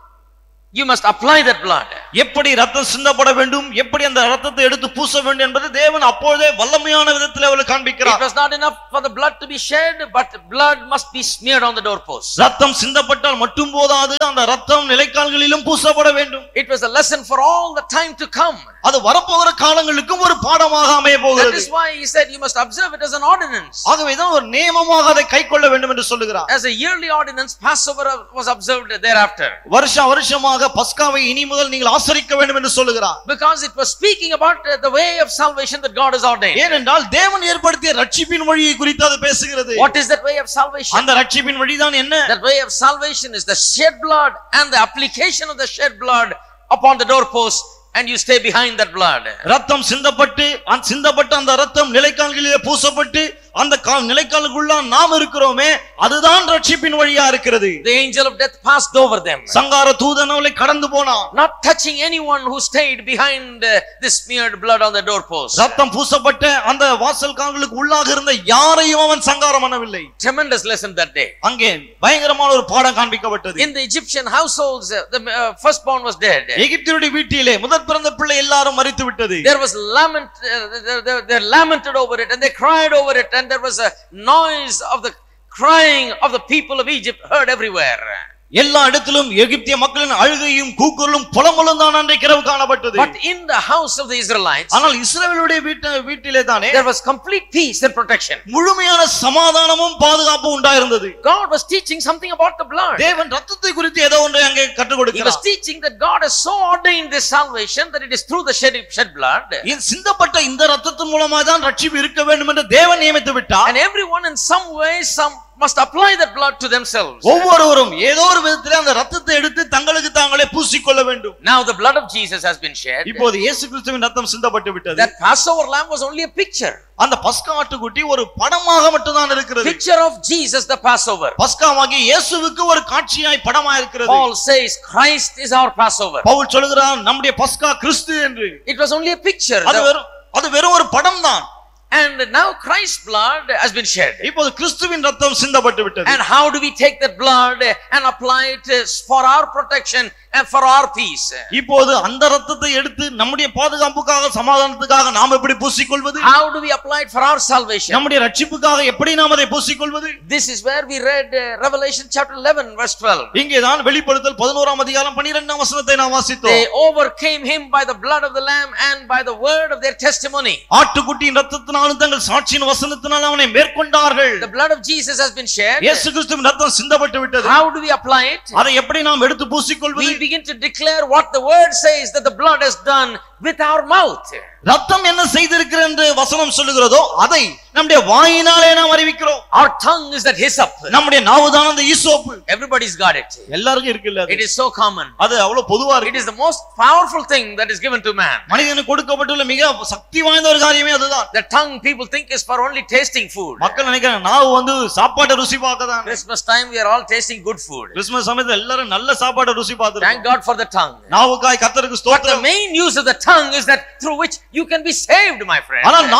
S1: you must apply that blood.
S2: எப்படி ரத்தம் சிந்தப்பட வேண்டும், எப்படி அந்த ரத்தத்தை எடுத்து பூச வேண்டும் என்பது தேவன் அப்பொழுதே வல்லமையான விதத்தில் அவளுக்கு
S1: It
S2: காண்பிக்கிறார்.
S1: was not enough for the blood to be shed, but blood must be smeared on the doorpost.
S2: ரத்தம் சிந்தப்பட்டால் மட்டும் போதாது, அந்த ரத்தம் நிலைக்கால்களிலும் பூசப்பட வேண்டும்.
S1: It was a lesson for all the time to come.
S2: அது வரப்போகிற காலங்களுக்கும் ஒரு பாடமாக அமைய
S1: That
S2: போகிறது.
S1: is why he said you must observe it as an ordinance.
S2: ஆகவேதான் ஒரு நியமமாக அதை கைக்கொள்ள வேண்டும் என்று சொல்லுகிறார்.
S1: As a yearly ordinance, Passover was observed thereafter.
S2: வருஷ வருஷமாக பஸ்காவை இனி முதல் நீங்கள் ஆசரிக்க வேண்டும் என்று சொல்லுகிறார்.
S1: Because it was speaking about the way of salvation that God has ordained.
S2: ஏனென்றால் தேவன் ஏற்படுத்திய ரட்சிப்பின் வழியை குறித்து அது பேசுகிறது.
S1: What is that way of salvation?
S2: அந்த ரட்சிப்பின் வழிதான் என்ன?
S1: That way of salvation is the shed blood and the application of the shed blood upon the doorpost, and you stay behind that blood.
S2: ரத்தம் சிந்தப்பட்டு அந்த சிந்தப்பட்ட அந்த ரத்தம் நிலைக்கால்களிலே பூசப்பட்டு அந்த நிலைக்காலுக்குள்ள நாம் இருக்கிறோமே, அதுதான் ரட்சிப்பின் வழியா இருக்கிறது.
S1: The angel of death passed over them,
S2: சங்கார தூதன் அவளை கடந்து போனான்.
S1: not touching anyone who stayed behind uh, this smeared blood on the doorpost.
S2: ரத்தம் பூசப்பட்ட அந்த வாசல் கால்களுக்கு உள்ளாக இருந்த யாரையும் அவன் சங்காரம் பண்ணவில்லை.
S1: Tremendous lesson that day.
S2: அங்கே பயங்கரமான ஒரு பாடம் காண்பிக்கப்பட்டது.
S1: In the Egyptian households, uh, the uh, firstborn was dead.
S2: எகிப்தியருடைய வீட்டிலே முதற் பிறந்த பிள்ளை எல்லாரும் மரித்து விட்டது.
S1: There was lament, uh, they, they, they lamented over it and they cried over it, and there was a noise of the crying of the people of Egypt heard everywhere.
S2: எல்லா இடத்திலும் எகிப்திய மக்களின் அழுகையும் கூக்குரலும் புலம்பலும் தான் அன்றைக்கு இரவு காணப்பட்டது.
S1: But in the house of the Israelites,
S2: ஆனால் இஸ்ரவேலுடைய வீட்டிலே தானே
S1: there was complete peace and protection.
S2: முழுமையான சமாதானமும் பாதுகாப்பும் உண்டாயிருந்தது.
S1: God was teaching something about the blood.
S2: தேவன் ரத்தத்தை குறித்து ஏதோ ஒன்றை அங்கே கற்றுக்
S1: He was
S2: கொடுக்கிறார்.
S1: teaching that God has so ordained this salvation that it is through the shed, shed blood.
S2: இந்த சிந்தப்பட்ட இந்த ரத்தத்தின் மூலமாக தான் ரட்சிப்பு இருக்க வேண்டும் என்று தேவன் நியமித்து விட்டார்.
S1: And everyone in some way, some must apply that blood to themselves.
S2: ஒவ்வொருவரும் ஏதோ ஒரு விதத்திலே அந்த ரத்தத்தை எடுத்து தங்களுக்கு தாங்களே பூசிக்கொள்ள வேண்டும்.
S1: Now the blood of Jesus has been shed.
S2: இப்போது இயேசு கிறிஸ்துவின் ரத்தம் சிந்தப்பட்டு விட்டது.
S1: That Passover lamb was only a picture.
S2: அந்த பஸ்கா ஆட்டுக்குட்டி ஒரு படமாக மட்டும் தான் இருக்கிறது.
S1: Picture of Jesus the Passover.
S2: பஸ்காவாகிய இயேசுவுக்கு ஒரு காட்சியாய் படமாக இருக்கிறது.
S1: Paul says Christ is our Passover.
S2: Pavul சொல்கிறார் நம்முடைய பஸ்கா கிறிஸ்து என்று.
S1: It was only a picture.
S2: அது வெறும் அது வெறும் ஒரு படம் தான்.
S1: And now Christ's blood has been shed.
S2: இப்போது கிறிஸ்துவின் ரத்தம் சிந்தப்பட்டு விட்டது.
S1: And how do we take that blood and apply it for our protection and for our peace?
S2: இப்போது அந்த ரத்தத்தை எடுத்து நம்முடைய பாதுகாப்புக்காக சமாதானத்துக்காக நாம் எப்படி பூசிக்கொள்வது?
S1: How do we apply it for our salvation?
S2: நம்முடைய ரட்சிப்புக்காக எப்படி நாம் அதை பூசிக்கொள்வது?
S1: This is where we read uh, Revelation chapter eleven verse twelve.
S2: இங்கே தான் வெளிப்படுத்தல் பதினோராம் அதிகாரம் பன்னிரண்டாம் வசனத்தை நாம் வாசித்தோம்.
S1: They overcame him by the blood of the lamb and by the word of their testimony.
S2: ஆட்டுக்குட்டியின் ரத்தத்தினாலும் தங்கள் சாட்சியின் வசனத்தினாலும் அவனை மேற்கொண்டார்கள்.
S1: The blood of Jesus has been shed.
S2: இயேசு கிறிஸ்துவின் ரத்தம் சிந்தப்பட்டு விட்டது.
S1: How do we apply it?
S2: அதை எப்படி நாம் எடுத்து பூசிக்கொள்வது?
S1: We begin to declare what the word says that the blood has done with our mouth.
S2: ரத்தம் என்ன செய்திருக்கிறது என்று வசனம் சொல்லுகிறதோ அதை நம்முடைய வாயினாலே நாம் அறிவிக்கிறோம்.
S1: Our tongue is that hyssop.
S2: நம்முடைய நாவுதான் அந்த ஈசோப்பு.
S1: Everybody's got it.
S2: எல்லாருக்கும் இருக்குல்ல அது.
S1: It is so common.
S2: அது அவ்வளவு பொதுவா
S1: It
S2: இருக்கு.
S1: is the most powerful thing that is given to man.
S2: மனிதனுக்கு கொடுக்கப்பட்டுள்ள மிக சக்தி வாய்ந்த ஒரு காரியமே அதுதான்.
S1: The tongue people think is for only tasting food.
S2: மக்கள் நினைக்கிறாங்க நாவு வந்து சாப்பாட்டை ருசி பார்க்க தான்.
S1: Christmas time we are all tasting good food.
S2: Christmas சமயத்துல எல்லாரும் நல்ல சாப்பாட்டை ருசி பார்த்துருக்கோம்.
S1: Thank God for the tongue.
S2: நாவுக்காய் கர்த்தருக்கு
S1: But the
S2: ஸ்தோத்திரம்.
S1: main use of the tongue is that through which you can be saved, my friend.
S2: ஆனால் நாவினுடைய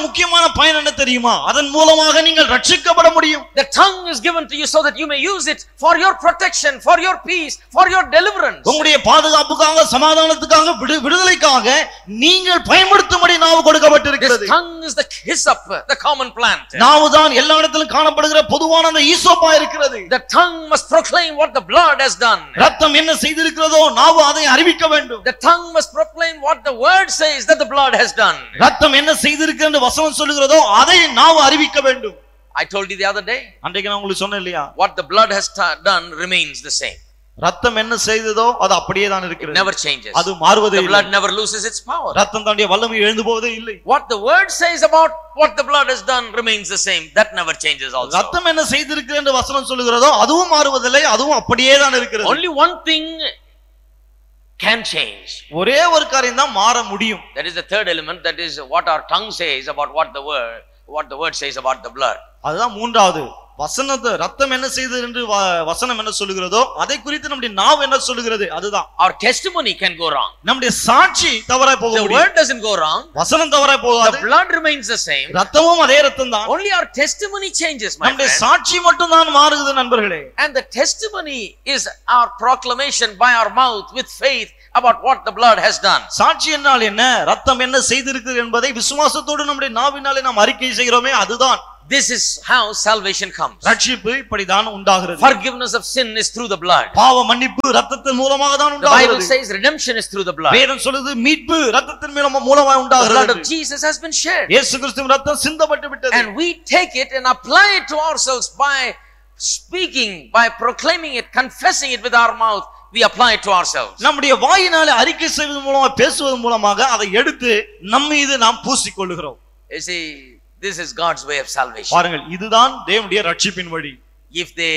S2: முக்கியமான பயன் என்ன தெரியுமா? அதன் மூலமாக நீங்கள் ரட்சிக்கப்பட முடியும்.
S1: The tongue is given to you so that you may use it for your protection, for your peace, for your deliverance.
S2: உங்களுடைய பாதுகாப்புக்காக, சமாதானத்துக்காக, விடுதலைக்காக நீங்கள் பயன்படுத்தும்படி நாவு கொடுக்கப்பட்டிருக்கிறது.
S1: This tongue is the hyssop, the common plant.
S2: நாவுதான் எல்லா இடத்திலும் காணப்படுகிற பொதுவான அந்த ஈசோப்பா இருக்கிறது.
S1: The tongue must proclaim what the blood has done.
S2: ரத்தம் என்ன செய்திருக்கிறதோ நாவு அதை அறிவிக்க வேண்டும்.
S1: The tongue must proclaim what the word says that the blood has done.
S2: ரத்தம் என்ன செய்திருக்கிறது என்று வசனம் சொல்லுகிறதோ அதை நாவு அறிவிக்க வேண்டும்.
S1: I told you the other day.
S2: அன்றைக்கு நான் உங்களுக்கு சொன்னேன் இல்லையா?
S1: What the blood has done remains the same.
S2: ரத்தம் என்ன செய்ததோ அது அப்படியே தான் இருக்கிறது.
S1: Never changes.
S2: அது மாறுவதே இல்லை.
S1: The blood never loses its power.
S2: ரத்தம் தன்னுடைய வல்லமை இழந்து போவதே இல்லை.
S1: What the word says about what the blood has done remains the same. That never changes also.
S2: ரத்தம் என்ன செய்திருக்கிறது என்று வசனம் சொல்லுகிறதோ அதுவும் மாறுவதில்லை, அதுவும் அப்படியே தான் இருக்கிறது.
S1: Only one thing can change.
S2: ஒரே ஒரு காரியம் தான் மாற முடியும்.
S1: That is the third element, that is what our tongue says about what the word what the word says about the blood.
S2: அதுதான் மூன்றாவது. வசனத்தை ரத்தம் என்ன செய்தது என்று வசனம் என்ன சொல்லுகிறதோ அதை குறித்து நம்முடைய நாவு என்ன சொல்லுகிறது அதுதான்.
S1: Our testimony can go wrong.
S2: நம்முடைய சாட்சி தவறாய் போக முடியும்.
S1: The word doesn't go wrong.
S2: வசனம் தவறாய் போகாது.
S1: The blood remains the same.
S2: ரத்தமும் அதே ரத்தம் தான்.
S1: Only our testimony changes, my friend.
S2: நம்முடைய சாட்சி மட்டும் தான் மாறுகிறது நண்பர்களே.
S1: And the testimony is our proclamation by our mouth with faith about what the blood has done.
S2: சாட்சி என்றால் என்ன? ரத்தம் என்ன செய்திருக்கிறது என்பதை விசுவாசத்தோடு நம்முடைய நாவினாலே நாம் அறிக்கை செய்கிறோமே அதுதான்.
S1: This is how salvation comes.
S2: ரட்சிப்பு இப்படிதான் உண்டாகிறது.
S1: Forgiveness of sin is through the blood.
S2: பாவ மன்னிப்பு இரத்தத்தின் மூலமாக தான்
S1: உண்டாகிறது. The Bible says redemption is through the blood.
S2: வேதம் சொல்லுது மீட்பு இரத்தத்தின் மூலமாக உண்டாகிறது.
S1: The blood of Jesus has been shed.
S2: இயேசு கிறிஸ்துவின் இரத்தம் சிந்தப்பட்டு விட்டது.
S1: And we take it and apply it to ourselves by speaking, by proclaiming it, confessing it with our mouth. We apply it to ourselves.
S2: நம்முடைய வாயினாலே அறிக்கை செய்வதன் மூலமாக பேசுவதன் மூலமாக அதை எடுத்து நம் மீது நாம் பூசிக்கொள்கிறோம்.
S1: You see, this is God's way of salvation.
S2: பாருங்கள் இதுதான் தேவனுடைய ரட்சிப்பின் வழி.
S1: If they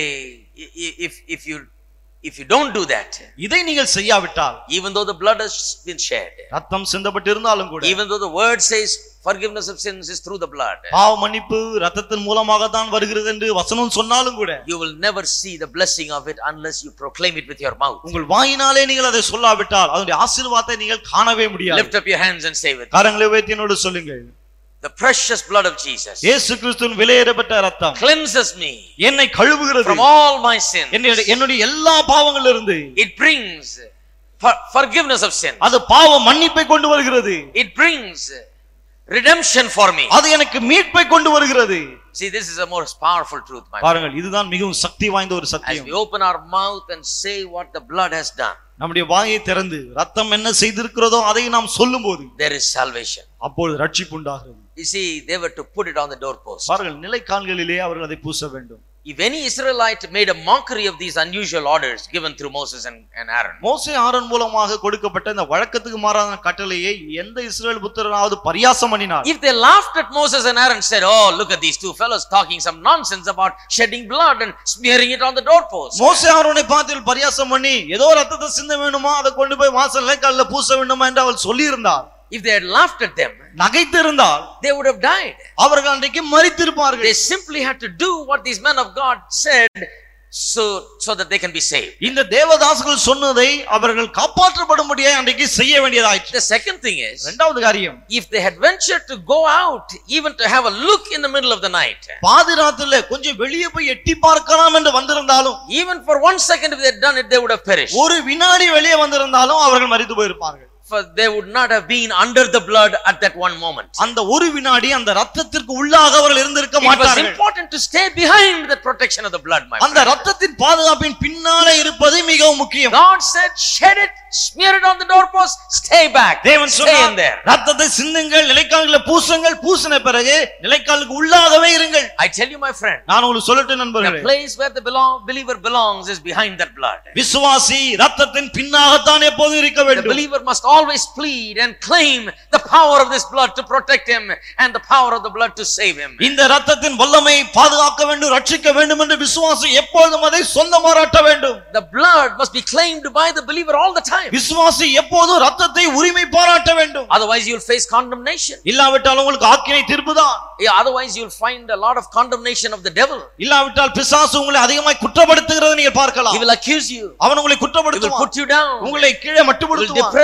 S1: if if you if you don't do that,
S2: இதை நீங்கள் செய்யாவிட்டால்,
S1: even though the blood has been shed,
S2: ரத்தம் சிந்தப்பட்டிருந்தாலும் கூட,
S1: even though the word says forgiveness of sins is through the blood,
S2: பாவ மன்னிப்பு இரத்தத்தின் மூலமாக தான் வருகிறது என்று வசனம் சொன்னாலும் கூட,
S1: you will never see the blessing of it unless you proclaim it with your mouth.
S2: உங்கள் வாயினாலே நீங்கள் அதை சொல்லாவிட்டால் அதனுடைய ஆசீர்வாதத்தை நீங்கள் காணவே முடியாது.
S1: Lift up your hands and say with me.
S2: கரங்களை உயர்த்தி என்னோடு சொல்லுங்கள்.
S1: The precious blood of Jesus,
S2: இயேசு கிறிஸ்துவின் விலையேறப்பட்ட இரத்தம்
S1: cleanses me
S2: என்னை கழுவுகிறது
S1: from all my sins.
S2: என்னுடைய எல்லா பாவங்களிலிருந்து.
S1: It brings forgiveness of sins.
S2: அது பாவ மன்னிப்பை கொண்டு வருகிறது.
S1: It brings redemption for me.
S2: அது எனக்கு மீட்பை கொண்டு வருகிறது.
S1: See, this is a most powerful truth, my friend.
S2: பாருங்கள் இதுதான் மிகவும் சக்தி வாய்ந்த ஒரு சத்தியம்.
S1: As we open our mouth and say what the blood has done,
S2: நம்முடைய வாயை திறந்து ரத்தம் என்ன செய்திருக்கிறதோ அதை நாம் சொல்லும்போது
S1: there is salvation.
S2: அப்பொழுது ரட்சிப்பு உண்டாகிறது.
S1: You see, they were to put it on the doorpost.
S2: பாருங்கள் நிலைக்கால்களிலே அவர்கள் அதை பூச வேண்டும்.
S1: If any Israelite made a mockery of these unusual orders given through Moses and, and Aaron,
S2: மோசே ஆரோன் மூலமாக கொடுக்கப்பட்ட இந்த வழக்கத்துக்கு மாறான கட்டளையை எந்த இஸ்ரவேல் புத்திரனாவது பரியாசம் பண்ணினார்.
S1: If they laughed at Moses and Aaron, said, "Oh, look at these two fellows talking some nonsense about shedding blood and smearing it on the doorpost."
S2: மோசே ஆரோனை பார்த்து பரியாசம் பண்ணி ஏதோ ரத்தத்தை சிந்த வேண்டுமா அதை கொண்டு போய் வாசல் நிலைக்கால்ல பூச வேண்டுமா என்று அவள் சொல்லி இருந்தார்.
S1: If they had laughed at them,
S2: நகைத்திருந்தால்
S1: they would have died.
S2: அவர்கள் அன்றைக்கு மரித்திருப்பார்கள்.
S1: They simply had to do what these men of God said so so that they can be saved.
S2: இந்த தேவதாசர்கள் சொன்னதை அவர்கள் காப்பாற்றப்படும்படியாக அன்றைக்கு செய்ய வேண்டியதாயிற்று.
S1: The second thing is,
S2: இரண்டாவது காரியம்,
S1: if they had ventured to go out even to have a look in the middle of the night,
S2: பாதி ராத்திரில கொஞ்சம் வெளியே போய் எட்டி பார்க்கலாம் என்று வந்திருந்தாலும்,
S1: even for one second if they had done it, they would have perished.
S2: ஒரு வினாடி வெளியே வந்திருந்தாலும் அவர்கள் மரித்து போயிருப்பார்கள்.
S1: For they would not have been under the blood at that one moment.
S2: அந்த ஒரு வினாடி அந்த ரத்தத்திற்கு உள்ளாக அவர்கள் இருந்திருக்க மாட்டார்கள்.
S1: It was important to stay behind the protection of the blood, my friend.
S2: அந்த ரத்தத்தின் பாதுகாப்பின் பின்னாலே இருப்பது மிகவும் முக்கியம்.
S1: God said, shed it, smear it on the doorpost, stay back.
S2: தேவன் சொன்னார், ரத்தத்தை சிந்துங்கள், நிலைக்கால்களை பூசுங்கள், பூசின பிறகு நிலைக்காலுக்கு உள்ளாகவே இருங்கள்.
S1: I tell you, my friend,
S2: நான் உங்களுக்கு சொல்லட்டேன் நண்பர்களே,
S1: the place where the belong, believer belongs is behind that blood.
S2: விசுவாசி ரத்தத்தின் பின்னாகத்தான் எப்போதும் இருக்க வேண்டும்.
S1: The believer must always plead and claim the power of this blood to protect him and the power of the blood to save him.
S2: இந்த ரத்தத்தின் வல்லமை பாதுகாக்க வேண்டும், ரட்சிக்க வேண்டும் என்று விசுவாசி எப்பொழுதும் அதை சொந்தமாராட்ட வேண்டும்.
S1: The blood must be claimed by the believer all the time.
S2: விசுவாசி எப்போதும் ரத்தத்தை உரிமை பாராட்ட வேண்டும்.
S1: Otherwise you will face condemnation.
S2: இல்லாவிட்டால் உங்களுக்கு ஆக்கினை தீர்ப்புதான்.
S1: Yeah, otherwise you will find a lot of condemnation of the devil.
S2: இல்லாவிட்டால் பிசாசு உங்களை அதிகமாக குற்றப்படுத்துகிறதை நீங்கள் பார்க்கலாம்.
S1: He will accuse you.
S2: அவன் உங்களை குற்றப்படுத்துவான்.
S1: He will put you down.
S2: உங்களை கீழே
S1: He will
S2: மட்டுப்படுத்துவான்.
S1: depress you.
S2: அவன்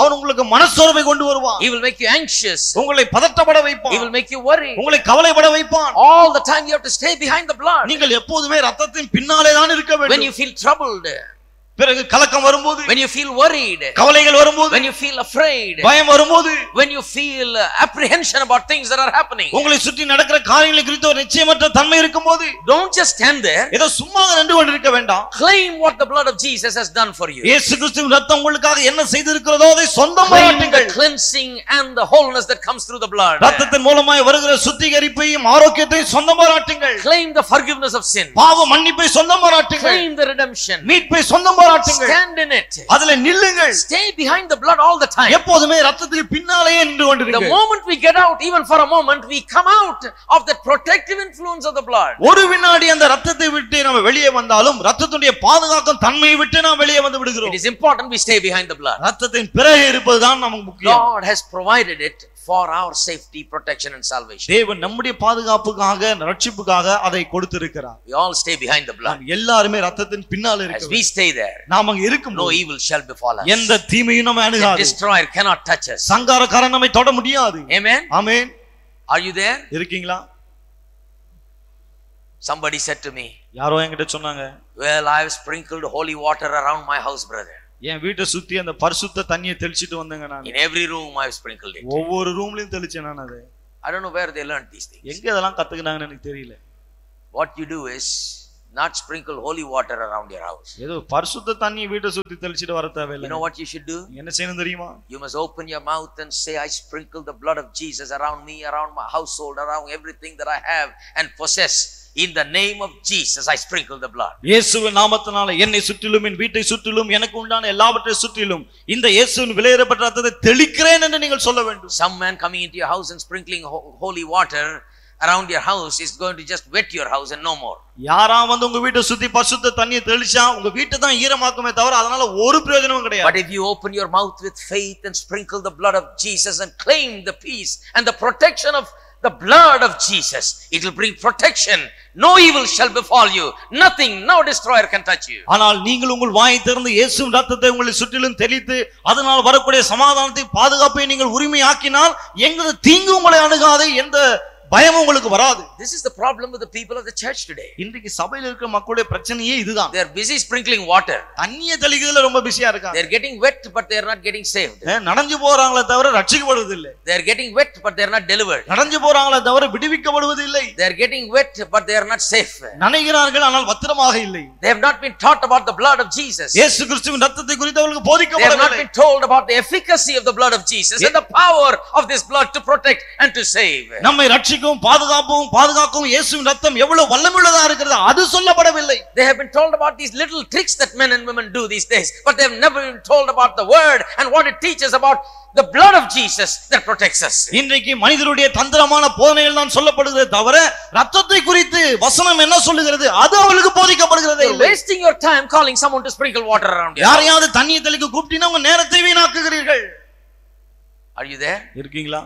S2: அவன் உங்களுக்கு மனசோர்வை கொண்டு வருவான்.
S1: He will make you anxious.
S2: உங்களை பதட்டப்பட வைப்பான்.
S1: He will make you worry.
S2: உங்களை கவலைப்பட வைப்பான்.
S1: All the time you have to stay behind the blood.
S2: நீங்கள் எப்போதுமே இரத்தத்தின் பின்னாலே தான் இருக்க வேண்டும்.
S1: When you feel troubled,
S2: பிறகு கலக்கம் வரும்போது,
S1: when you feel worried,
S2: கவலைகள் வரும்போது,
S1: when you feel afraid,
S2: பயம் வரும்போது,
S1: when you feel apprehension about things that are happening,
S2: உங்களை சுற்றி நடக்கிற காரியங்களை குறித்து ஒரு நிச்சயமற்ற தன்மை இருக்கும்போது,
S1: don't just stand there.
S2: ஏதோ சும்மா நின்று கொண்டிருக்க வேண்டாம்.
S1: Claim what the blood of Jesus has done for you.
S2: இயேசு கிறிஸ்துவின் இரத்தம் உங்களுக்காக என்ன செய்திருக்கிறதோ அதை சொந்தமாக்குங்கள்.
S1: The cleansing and the wholeness that comes through the blood.
S2: இரத்தத்தின் மூலமாய் வருகிற சுத்திகரிப்பையும் ஆரோக்கியத்தையும் சொந்தமாக்குங்கள்.
S1: Claim the forgiveness of sin.
S2: பாவ மன்னிப்பை சொந்தமாக்குங்கள்.
S1: Claim the redemption.
S2: மீட்பை சொந்தமாக்குங்கள்.
S1: Stand in it.
S2: அதிலே நில்லுங்கள்.
S1: Stay behind the blood all the time.
S2: எப்போதுமே இரத்தத்துக்கு பின்னாலேயே நின்று கொண்டிருங்கள்.
S1: The moment we get out, even for a moment, we come out of the protective influence of the blood.
S2: ஒரு வினாடி அந்த இரத்தத்தை விட்டு நாம வெளியே வந்தாலும் இரத்தத்துடைய பாதுகாக்கும் தன்மையை விட்டு நாம் வெளியே வந்து விடுகிறோம்.
S1: It is important we stay behind the blood.
S2: இரத்தத்தின் பிறகு இருப்பதுதான் நமக்கு முக்கியம்.
S1: God has provided it for our safety, protection and salvation.
S2: தேவன் நம்முடைய பாதுகாப்புக்காக ரட்சிப்புக்காக அதை கொடுத்திருக்கிறார்.
S1: We all stay behind the blood.
S2: எல்லாரும் இரத்தத்தின் பின்னால
S1: As
S2: இருக்கோம்.
S1: we stay there,
S2: நாம அங்க இருக்கும்
S1: no evil shall befall us.
S2: எந்த தீமையும் நம்மை
S1: The
S2: அணுகாது.
S1: destroyer cannot touch us.
S2: சங்காரக்காரன் நம்மை தொட முடியாது.
S1: Amen.
S2: Amen.
S1: Are you there?
S2: இருக்கீங்களா?
S1: Somebody said to me,
S2: யாரோ என்கிட்ட சொன்னாங்க,
S1: well, I have sprinkled holy water around my house, brother.
S2: என் வீட்டை சுத்தி அந்த பரிசுத்த தண்ணியை தெளிச்சிட்டு வந்தேங்க நான்.
S1: In every room I have sprinkled it.
S2: ஒவ்வொரு ரூம்லயும் தெளிச்சேன் நான் அதை.
S1: I don't know where they learned these things.
S2: எங்க இதெல்லாம் கத்துக்கினாங்கன்னு எனக்கு தெரியல.
S1: What you do is not sprinkle holy water around your house.
S2: ஏதோ பரிசுத்த தண்ணி வீட்டை சுத்தி தெளிச்சிட்டு வர தேவையில்லை.
S1: You know what you should do?
S2: என்ன செய்யணும் தெரியுமா?
S1: You must open your mouth and say, I sprinkle the blood of Jesus around me, around my household, around everything that I have and possess. In the name of Jesus, I sprinkle the blood.
S2: இயேசுவின் நாமத்தினால என்னை சுற்றிலும் என் வீட்டை சுற்றிலும் எனக்கு உண்டான எல்லாவற்றை சுற்றிலும் இந்த இயேசுவின் விலையேறப்பட்ட இரத்தத்தை தெளிக்கிறேன் என்று நீங்கள் சொல்ல வேண்டும்.
S1: Some man coming into your house and sprinkling ho- holy water around your house is going to just wet your house and no more.
S2: யாரா வந்து உங்க வீட்டை சுத்தி பரிசுத்த தண்ணியை தெளிச்சா உங்க வீட்டை தான் ஈரமாக்குமே தவிர அதனால ஒரு பிரயோஜனமும் கிடையாது.
S1: But if you open your mouth with faith and sprinkle the blood of Jesus and claim the peace and the protection of the blood of Jesus, it will bring protection. No evil shall befall you. Nothing, no destroyer can touch you.
S2: ஆனால் நீங்கள் உங்கள் வாயை திறந்து இயேசுவின் இரத்தத்தை உங்களை சுற்றிலும் தெளித்து அதனால் வரக்கூடிய சமாதானத்தை பாதுகாப்பை நீங்கள் உரிமையாக்கினால் எந்த தீங்கு உங்களை அணுகாது, எந்த பயம் உங்களுக்கு வராது.
S1: This is the problem with the people of the church today.
S2: இன்றைக்கு சபையில் இருக்கிற மக்களுடைய பிரச்சனையே இதுதான்.
S1: They are busy sprinkling water.
S2: தண்ணியை தெளிக்கிறதுல ரொம்ப பிஸியா இருக்காங்க.
S1: They are getting wet but they are not getting saved.
S2: நனைஞ்சு போறாங்களே தவிர ரட்சிக்கப்படுவது இல்லை.
S1: They are getting wet but they are not delivered.
S2: நனைஞ்சு போறாங்களே தவிர விடுவிக்கப்படுவது இல்லை.
S1: They are getting wet but they are not safe.
S2: நனைகிறார்கள் ஆனால் பத்திரமாக இல்லை.
S1: They have not been taught about the blood of Jesus.
S2: இயேசு கிறிஸ்துவின் இரத்தத்தை குறித்து அவர்களுக்கு
S1: They have not
S2: போதிக்கப்படவில்லை.
S1: been told about the efficacy of the blood of Jesus and the power of this blood to protect and to save.
S2: நம்மை ரட்சிக்கவும் பாதுகாப்பவும் பாதுகாக்கவும் இயேசுவின் இரத்தம் எவ்வளவு வல்லமையுள்ளதா இருக்கிறது அது சொல்லப்படவில்லை.
S1: They have been told about these little tricks that men and women do these days, but they have never been told about the word and what it teaches about the blood of Jesus that protects us.
S2: இன்றைக்கு மனிதருடைய தந்திரமான போதனைகள் தான் சொல்லப்படுகிறது தவிர இரத்தத்தை குறித்து வசனம் என்ன சொல்லுகிறது அது அவங்களுக்கு போதிக்கப்படுகிறதே
S1: You're
S2: இல்லை.
S1: wasting your time calling someone to sprinkle water around you.
S2: யாரையாவது தண்ணியை தெளிக்க கூப்பிட்டீங்கன்னா உங்க நேரத்தை வீணாக்குகிறீர்கள்.
S1: Are you there?
S2: இருக்கீங்களா?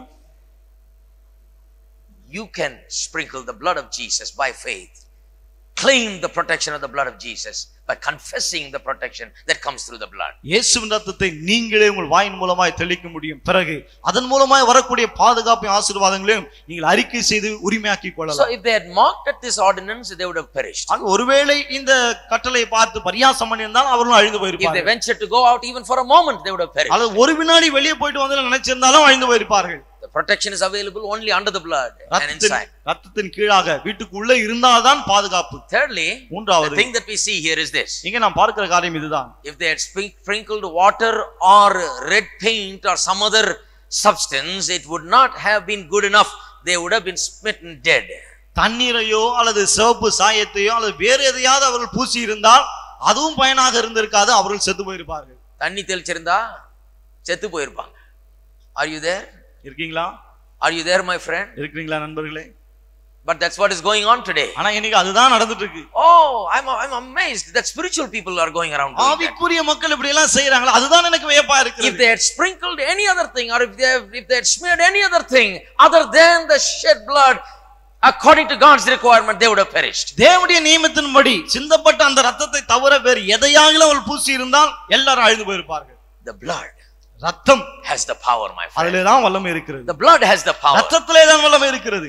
S1: You can sprinkle the blood of Jesus by faith. Claim the protection of the blood of Jesus by confessing the protection that comes through the blood.
S2: இயேசுவின் இரத்தத்தை நீங்களே உங்கள் வாயின் மூலமாய் தெளிக்க முடியும். பிறகு அதன் மூலமாய் வரக்கூடிய பாதுகாப்பு ஆசீர்வாதங்களையும் நீங்கள் அறிக்கை செய்து உரிமையாக்கிக்
S1: So
S2: கொள்ளலாம்.
S1: if they had mocked at this ordinance, they would have perished.
S2: ஆக ஒருவேளை இந்த கட்டளை பார்த்து பரியாசம் பண்ணியிருந்தால் அவர்களும் அழிந்து
S1: If they
S2: போயிருப்பார்கள்.
S1: ventured to go out even for a moment, they would have perished.
S2: அல்லது ஒரு வினாடி வெளியே போயிட்டு வந்து நினைச்சிருந்தாலும் அழிந்து போயிருப்பார்கள்.
S1: The protection is available only under the blood and
S2: ரத்தத்தின்
S1: inside.
S2: ரத்தத்தின் கீழாக வீட்டுக்குள்ள இருந்தால்தான் பாதுகாப்பு.
S1: Thirdly,
S2: மூன்றாவது
S1: the thing that we see here is this.
S2: இங்க நாம் பார்க்கிற காரியம் இதுதான்.
S1: If they had sprin- sprinkled water or red paint or some other substance, it would not have been good enough. They would have been smitten dead.
S2: தண்ணீரையோ அல்லது சிவப்பு சாயத்தையோ அல்லது வேறு எதையாவது அவர்கள் பூசி இருந்தால் அதுவும் பயனாக இருந்திருக்காது, அவர்கள் செத்து போயிருப்பார்கள்.
S1: தண்ணி தெளிச்சிருந்தா செத்து போயிருப்பாங்க. Are you there?
S2: இருக்கீங்களா?
S1: Are you there, my friend?
S2: இருக்கீங்களா நண்பர்களே?
S1: But that's what is going on today.
S2: ஆனா இன்னைக்கு அதுதான் நடந்துட்டு இருக்கு.
S1: Oh, I'm I'm amazed that spiritual people are going around doing that.
S2: ஆவிக்குரிய மக்கள் இப்படி எல்லாம் செய்றாங்க. அதுதான் எனக்கு வியப்பா
S1: If
S2: இருக்குது.
S1: they had sprinkled any other thing, or if they have, if they had smeared any other thing other than the shed blood according to God's requirement, they would have perished.
S2: தேவனுடைய நியமத்தின்படி சிந்தப்பட்ட அந்த ரத்தத்தை தவிர வேறு எதையாகிலும் அவள் பூசி இருந்தால் எல்லாரும் அழிந்து போயிருப்பார்கள்.
S1: The blood.
S2: ரத்தம்
S1: has the power, my friend.
S2: அதிலே தான் வல்லமை இருக்கிறது.
S1: The blood has the power.
S2: ரத்தத்திலே தான் வல்லமை இருக்கிறது.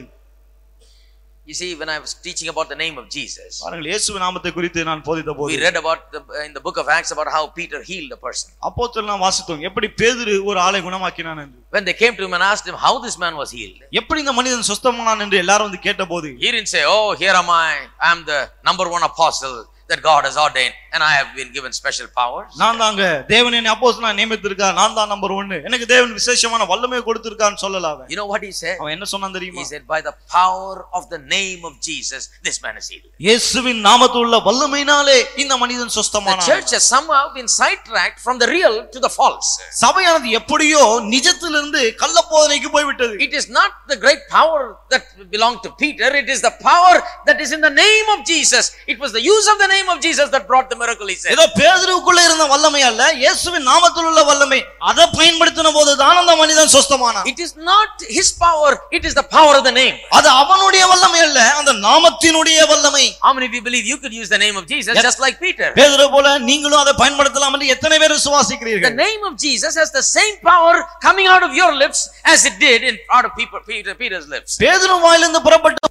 S1: You see, when I was teaching about the name of Jesus,
S2: பாருங்கள் இயேசுவின் நாமத்தை குறித்து நான் போதித்த போது
S1: we read about the, in the book of Acts about how Peter healed a person.
S2: அப்போஸ்தலர் நாம் வாசித்தோம் எப்படி பேதுரு ஒரு ஆளை குணமாக்கினான் என்று.
S1: When they came to him and asked him how this man was healed,
S2: எப்படி இந்த மனிதன் சுத்தமானான் என்று எல்லாரும் வந்து கேட்டபோது
S1: he didn't say, oh, here am I, I am the number one apostle that God has ordained and I have been given special powers.
S2: நான் தாங்க தேவன் என்னை அப்போஸ்தலனா நியமித்திருக்கார், நான் தான் நம்பர் ஒன்று, எனக்கு தேவன் விசேஷமான வல்லமை கொடுத்திருக்கான்னு சொல்லல அவன்.
S1: You know what he said?
S2: அவன் என்ன சொன்னான் தெரியுமா?
S1: He said, by the power of the name of Jesus this man is healed.
S2: இயேசுவின் நாமத்தில் உள்ள வல்லமையினாலே இந்த மனிதன் சுத்தமானான்.
S1: The church has somehow been sidetracked from the real to the false.
S2: சபையானது எப்படியோ நிஜத்திலிருந்து கள்ள போதனைக்கு போய் விட்டது.
S1: It is not the great power that belonged to Peter, it is the power that is in the name of Jesus. It was the use of the name of Jesus that brought the miracle, he said.
S2: ஏதோ பேதுருவுக்குள்ள இருந்த வல்லமை அல்ல, இயேசுவின் நாமத்தில் உள்ள வல்லமை. அதை பயன்படுத்தின போது தான் அந்த மனிதன் சுத்தமானான்.
S1: It is not his power, it is the power of the name.
S2: அது அவனுடைய வல்லமை அல்ல, அந்த நாமத்தினுடைய வல்லமை.
S1: How many of you believe you could use the name of Jesus just like Peter?
S2: பேதுரு போல நீங்களும் அதை பயன்படுத்தலாம் என்று எத்தனை பேர் விசுவாசிக்கிறீர்கள்?
S1: The name of Jesus has the same power coming out of your lips as it did in out of Peter, Peter's lips.
S2: பேதுரு வாயிலிருந்து புறப்பட்ட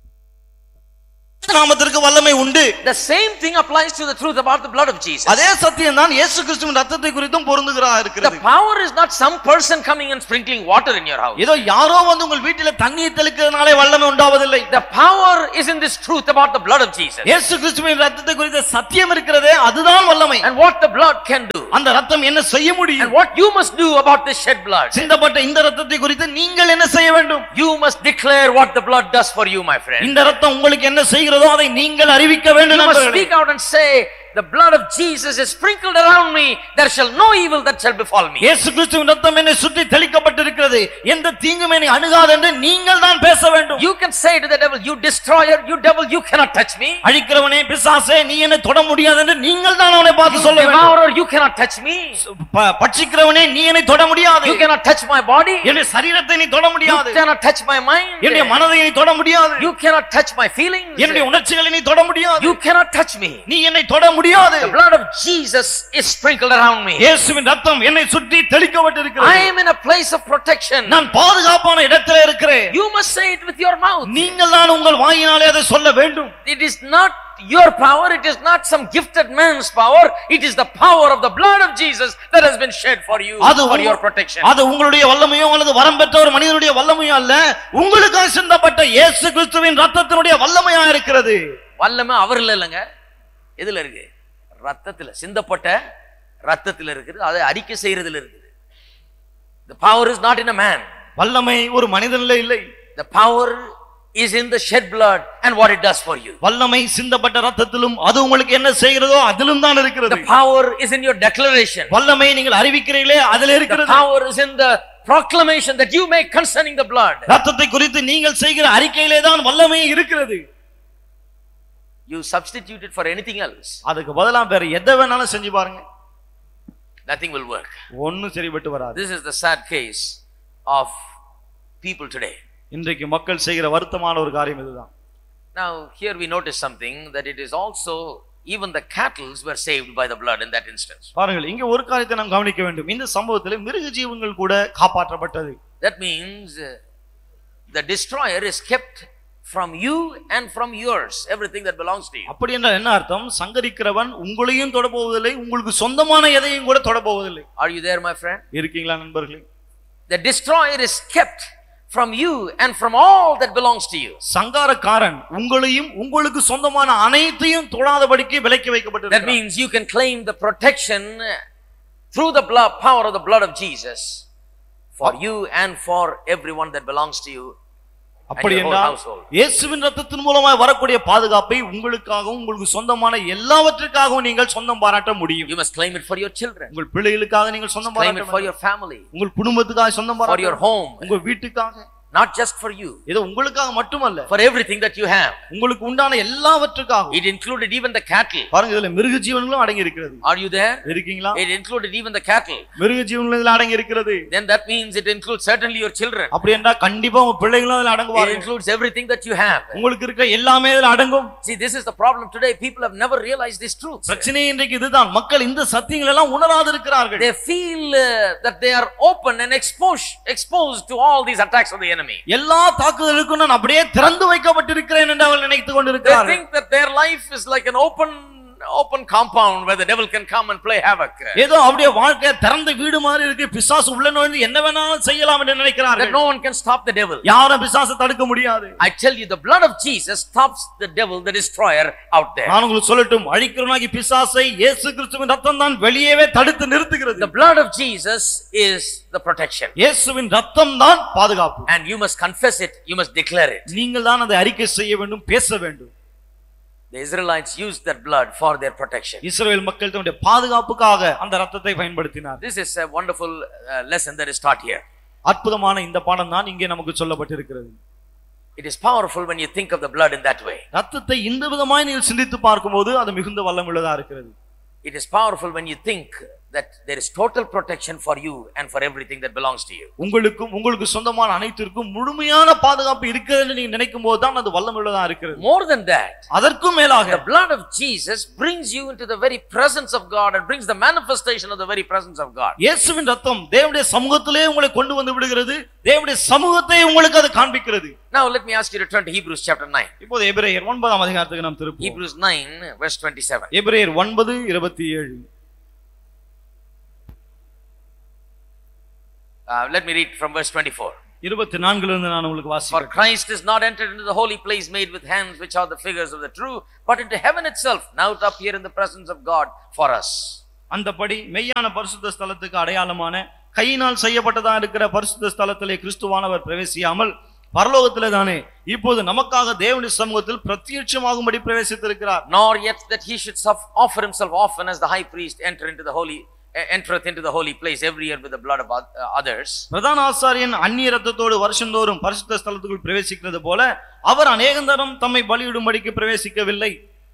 S2: நாமத்திற்கு வல்லமை உண்டு.
S1: The same thing applies to the truth about the blood of Jesus.
S2: அதே சத்தியம் தான் இயேசு கிறிஸ்துவின் இரத்தத்தை குறித்தும் பொருந்துகிறதா இருக்கிறது.
S1: The power is not some person coming and sprinkling water in your house.
S2: ஏதோ யாரோ வந்து உங்கள் வீட்டில தண்ணீர் தெளிக்கிறதுனாலே வல்லமை உண்டாவதில்லை.
S1: The power is in this truth about the blood of Jesus.
S2: இயேசு கிறிஸ்துவின் இரத்தத்தை குறித்த சத்தியம் இருக்கிறதே அதுதான் வல்லமை.
S1: And what the blood can do.
S2: அந்த இரத்தம் என்ன செய்ய முடியும்?
S1: And what you must do about this shed blood.
S2: சிந்தப்பட்ட இந்த இரத்தத்தை குறித்து நீங்கள் என்ன செய்ய வேண்டும்?
S1: You must declare what the blood does for you, my friend.
S2: இந்த இரத்தம் உங்களுக்கு என்ன செய்கிறது அதை நீங்கள் அறிவிக்க வேண்டும்.
S1: You must speak out and say, the blood of Jesus is sprinkled around me, there shall no evil that shall befall me.
S2: இயேசு கிறிஸ்துவின் இரத்தம் என்னை சுற்றி தெளிக்கப்பட்டிருக்கிறது, எந்த தீங்கும் என்னை அணுகாது என்று நீங்கள் தான் பேச வேண்டும்.
S1: You can say to the devil, you destroyer, you devil, you cannot touch me.
S2: அழிக்கிறவனே பிசாசே நீ என்னை தொட முடியாது என்று நீங்கள் தான் அவனை பார்த்து சொல்ல வேண்டும்.
S1: Devourer, you cannot touch me.
S2: பட்சிக்கிறவனே நீ என்னை தொட முடியாது.
S1: You cannot touch my body.
S2: என்னுடைய சரீரத்தை நீ தொட முடியாது.
S1: You cannot touch my mind.
S2: என்னுடைய மனதை நீ தொட முடியாது.
S1: You cannot touch my feelings.
S2: என்னுடைய உணர்ச்சிகளை நீ தொட முடியாது.
S1: You cannot touch me.
S2: நீ என்னை தொட முடியாது.
S1: The blood of Jesus is sprinkled around me.
S2: இயேசுவின் இரத்தம் என்னை சுற்றி தெளிக்கப்பட்டிருக்கிறது.
S1: I am in a place of protection.
S2: நான் பாதுகாப்பான இடத்திலே இருக்கிறேன்.
S1: You must say it with your mouth.
S2: நீங்கள் தான் உங்கள் வாயினாலே அதை சொல்ல வேண்டும்.
S1: It is not your power, it is not some gifted man's power, it is the power of the blood of Jesus that has been shed for you, for your protection.
S2: அது உங்களுடைய வல்லமையோ அல்லது வரம் பெற்ற ஒரு மனிதனுடைய வல்லமையோ அல்ல, உங்களுக்காக சிந்தப்பட்ட இயேசு கிறிஸ்துவின் இரத்தத்தினுடைய வல்லமையா இருக்கிறது.
S1: வல்லமை அவர்ல இல்லங்க, எதுல இருக்கு? ரத்தத்துல, சிந்தப்பட்ட ரத்தத்துல இருக்குது, அதை அறிக்கை செய்யறதுல இருக்குது. The power is not in a man.
S2: வல்லமை ஒரு மனிதனிலே இல்லை.
S1: The power is in the shed blood and what it does for you.
S2: வல்லமை சிந்தப்பட்ட ரத்தத்திலும் அது உங்களுக்கு என்ன செய்கிறதோ அதிலும் தான் இருக்கிறது.
S1: The power is in your declaration.
S2: வல்லமை நீங்கள் அறிவிக்கிறீர்களே அதிலே இருக்கிறது.
S1: The power is in the proclamation that you make concerning the blood.
S2: ரத்தத்தை குறித்து நீங்கள் செய்கிற அறிக்கையிலே தான் வல்லமை இருக்கிறது.
S1: You substitute it for anything else,
S2: அதுக்கு பதிலா வேற எதை வேணாலும் செஞ்சு பாருங்க,
S1: nothing will work.
S2: ஒண்ணும் சரிபட்டு வராது.
S1: This is the sad case of people today.
S2: இன்றைக்கு மக்கள் செய்கிற வருத்தமான ஒரு காரியம் இதுதான்.
S1: Now here we notice something, that it is also even the cattle were saved by the blood in that instance.
S2: பாருங்கள், இங்க ஒரு காரியத்தை நாம் கவனிக்க வேண்டும். இந்த சம்பவத்தில் மிருக ஜீவங்கள் கூட காப்பாற்றப்பட்டது.
S1: That means uh, the destroyer is kept from you and from yours, everything that belongs to you.
S2: அப்படி என்றால் என்ன அர்த்தம்? சங்கரிக்கிறவன் உங்களையும் தொட போவதில்லை, உங்களுக்கு சொந்தமான எதையும் கூட தொட போவதில்லை.
S1: Are you there, my friend?
S2: இருக்கீங்களா நண்பர்களே?
S1: The destroyer is kept from you and from all that belongs to you.
S2: சங்காரக்காரன் உங்களையும் உங்களுக்கு சொந்தமான அனைத்தையும் தொடாதபடிக்கு விலக்கி வைக்கப்பட்டிருக்கிறார்.
S1: That means you can claim the protection through the blood, power of the blood of Jesus for you and for everyone that belongs to you.
S2: அப்படி என்றால் இயேசுவின் இரத்தத்தின் மூலமாக வரக்கூடிய பாதுகாப்பை உங்களுக்காகவும் உங்களுக்கு சொந்தமான எல்லாவற்றுக்காகவும் நீங்கள் சொந்தம் பாராட்ட முடியும்.
S1: You must claim it for your children.
S2: உங்கள் பிள்ளைகளுக்காக நீங்கள் சொந்தம் பாராட்ட
S1: claim it for your family.
S2: உங்கள் குடும்பத்துக்காக சொந்தம் பாராட்ட,
S1: for your home.
S2: உங்கள் வீட்டுக்காக,
S1: Not just for you.
S2: இது உங்களுக்காக மட்டுமல்ல.
S1: For everything that you have.
S2: உங்களுக்கு உண்டான எல்லாவற்றுக்காக.
S1: It included even the cattle.
S2: பாருங்க இதுல மிருக ஜீவன்களும் அடங்கி இருக்கிறது.
S1: Are you there?
S2: இருக்கீங்களா?
S1: It included even the cattle.
S2: மிருக ஜீவன்களும் இதுல அடங்கி இருக்கிறது.
S1: Then that means it includes certainly your children.
S2: அப்படி என்றா கண்டிப்பா உங்க பிள்ளைகளும் அதுல அடங்குவார்கள்.
S1: It includes everything that you have.
S2: உங்களுக்கு இருக்க எல்லாமே இதுல அடங்கும்.
S1: See, this is the problem today. People have never realized this truth.
S2: பிரச்சனை இன்றைக்கு இதுதான். மக்கள் இந்த சத்தியங்களை எல்லாம் உணராது இருக்கிறார்கள்.
S1: They feel uh, that they are open and exposed exposed to all these attacks of the enemy.
S2: எல்லா தாக்குதலுக்கும் நான் அப்படியே திறந்து வைக்கப்பட்டிருக்கிறேன் என்று அவர்கள் நினைத்துக்
S1: They
S2: கொண்டிருக்கிறார்கள்.
S1: think that their life is like an open open compound where the devil can come and play havoc.
S2: ஏதோ அப்படியே வாழ்க்கை திறந்த வீடு மாதிரி இருக்கு, பிசாசு உள்ள நுழைந்து என்ன வேணாலும் செய்யலாம் என்று நினைக்கிறார்கள்.
S1: That no one can stop the devil.
S2: யாரும் பிசாசை தடுக்க முடியாது.
S1: I tell you, the blood of Jesus stops the devil, the destroyer, out there.
S2: நான் உங்களுக்கு சொல்லட்டும், அழிக்கிறவனாகிய பிசாசை இயேசு கிறிஸ்துவின் ரத்தம் தான் வெளியவே தடுத்து நிறுத்துகிறது.
S1: The blood of Jesus is the protection.
S2: இயேசுவின் ரத்தம் தான் பாதுகாப்பு.
S1: And you must confess it, you must declare it.
S2: நீங்கள் தான் அதை அறிக்கை செய்ய வேண்டும், பேச வேண்டும்.
S1: The Israelites used that blood for their protection.
S2: இஸ்ரவேல் மக்கள் தங்களுடைய பாதுகாப்புக்காக அந்த ரத்தத்தை பயன்படுத்தினார்.
S1: This is a wonderful uh, lesson that is taught here.
S2: அற்புதமான இந்த பாடம் தான் இங்கே நமக்கு சொல்லப்பட்டிருக்கிறது.
S1: It is powerful when you think of the blood in that way.
S2: ரத்தத்தை இந்த விதமாய் நீங்கள் சிந்தித்து பார்க்கும்போது அது மிகுந்த வல்லமுள்ளதா இருக்கிறது.
S1: It is powerful when you think that there is total protection for you and for everything that belongs to you.
S2: உங்களுக்கும் உங்களுக்கு சொந்தமான அனைத்திற்கும் முழுமையான பாதுகாப்பு இருக்கிறது நீங்க நினைக்கும் போது தான் அது வல்லமுள்ளதா இருக்கிறது.
S1: More than that,
S2: அதற்கும் மேலாக
S1: the blood of Jesus brings you into the very presence of God and brings the manifestation of the very presence of God.
S2: இயேசுவின் ரத்தம் தேவனுடைய சமூகத்திலே உங்களை கொண்டு வந்து விடுகிறது. தேவனுடைய சமூகத்தை உங்களுக்கு அது காண்பிக்கிறது.
S1: Now let me ask you to turn to Hebrews chapter nine.
S2: இப்போது எபிரேயர் ஒன்பதாம் அதிகாரத்துக்கு நாம் திருப்புவோம்.
S1: Hebrews nine verse twenty-seven.
S2: எபிரேயர் ஒன்பது இருபத்தி ஏழு.
S1: Uh, let me read from verse twenty-four.
S2: இருபத்தி நான்கில் இருந்து நான் உங்களுக்கு வாசிக்கிறேன்.
S1: For Christ is not entered into the holy place made with hands, which are the figures of the true, but into heaven itself, now to appear in the presence of God for us.
S2: அந்தபடி மெய்யான பரிசுத்த ஸ்தலத்துக்கு அடையாளமான கையினால் செய்யப்பட்டதா இருக்கிற பரிசுத்த ஸ்தலத்திலே கிறிஸ்துவானவர் பிரவேசியாமல் பரலோகத்திலே தானே இப்போது நமக்காக தேவனுடைய சமூகத்தில் பிரத்யட்சமாகும்படி பிரவேசித்திருக்கிறார்.
S1: Nor yet that he should offer himself often as the high priest enter into the holy entereth into the holy place every year with the blood of others.
S2: பிரதான ஆசாரியன் அந்நிய இரத்தத்தோடு வருஷந்தோறும் பரிசுத்த ஸ்தலத்துக்குள் பிரவேசிக்கிறது போல அவர் அநேகந்தரம் தம்மை பலியிடும்படிக்கு பிரவேசிக்கவில்லை.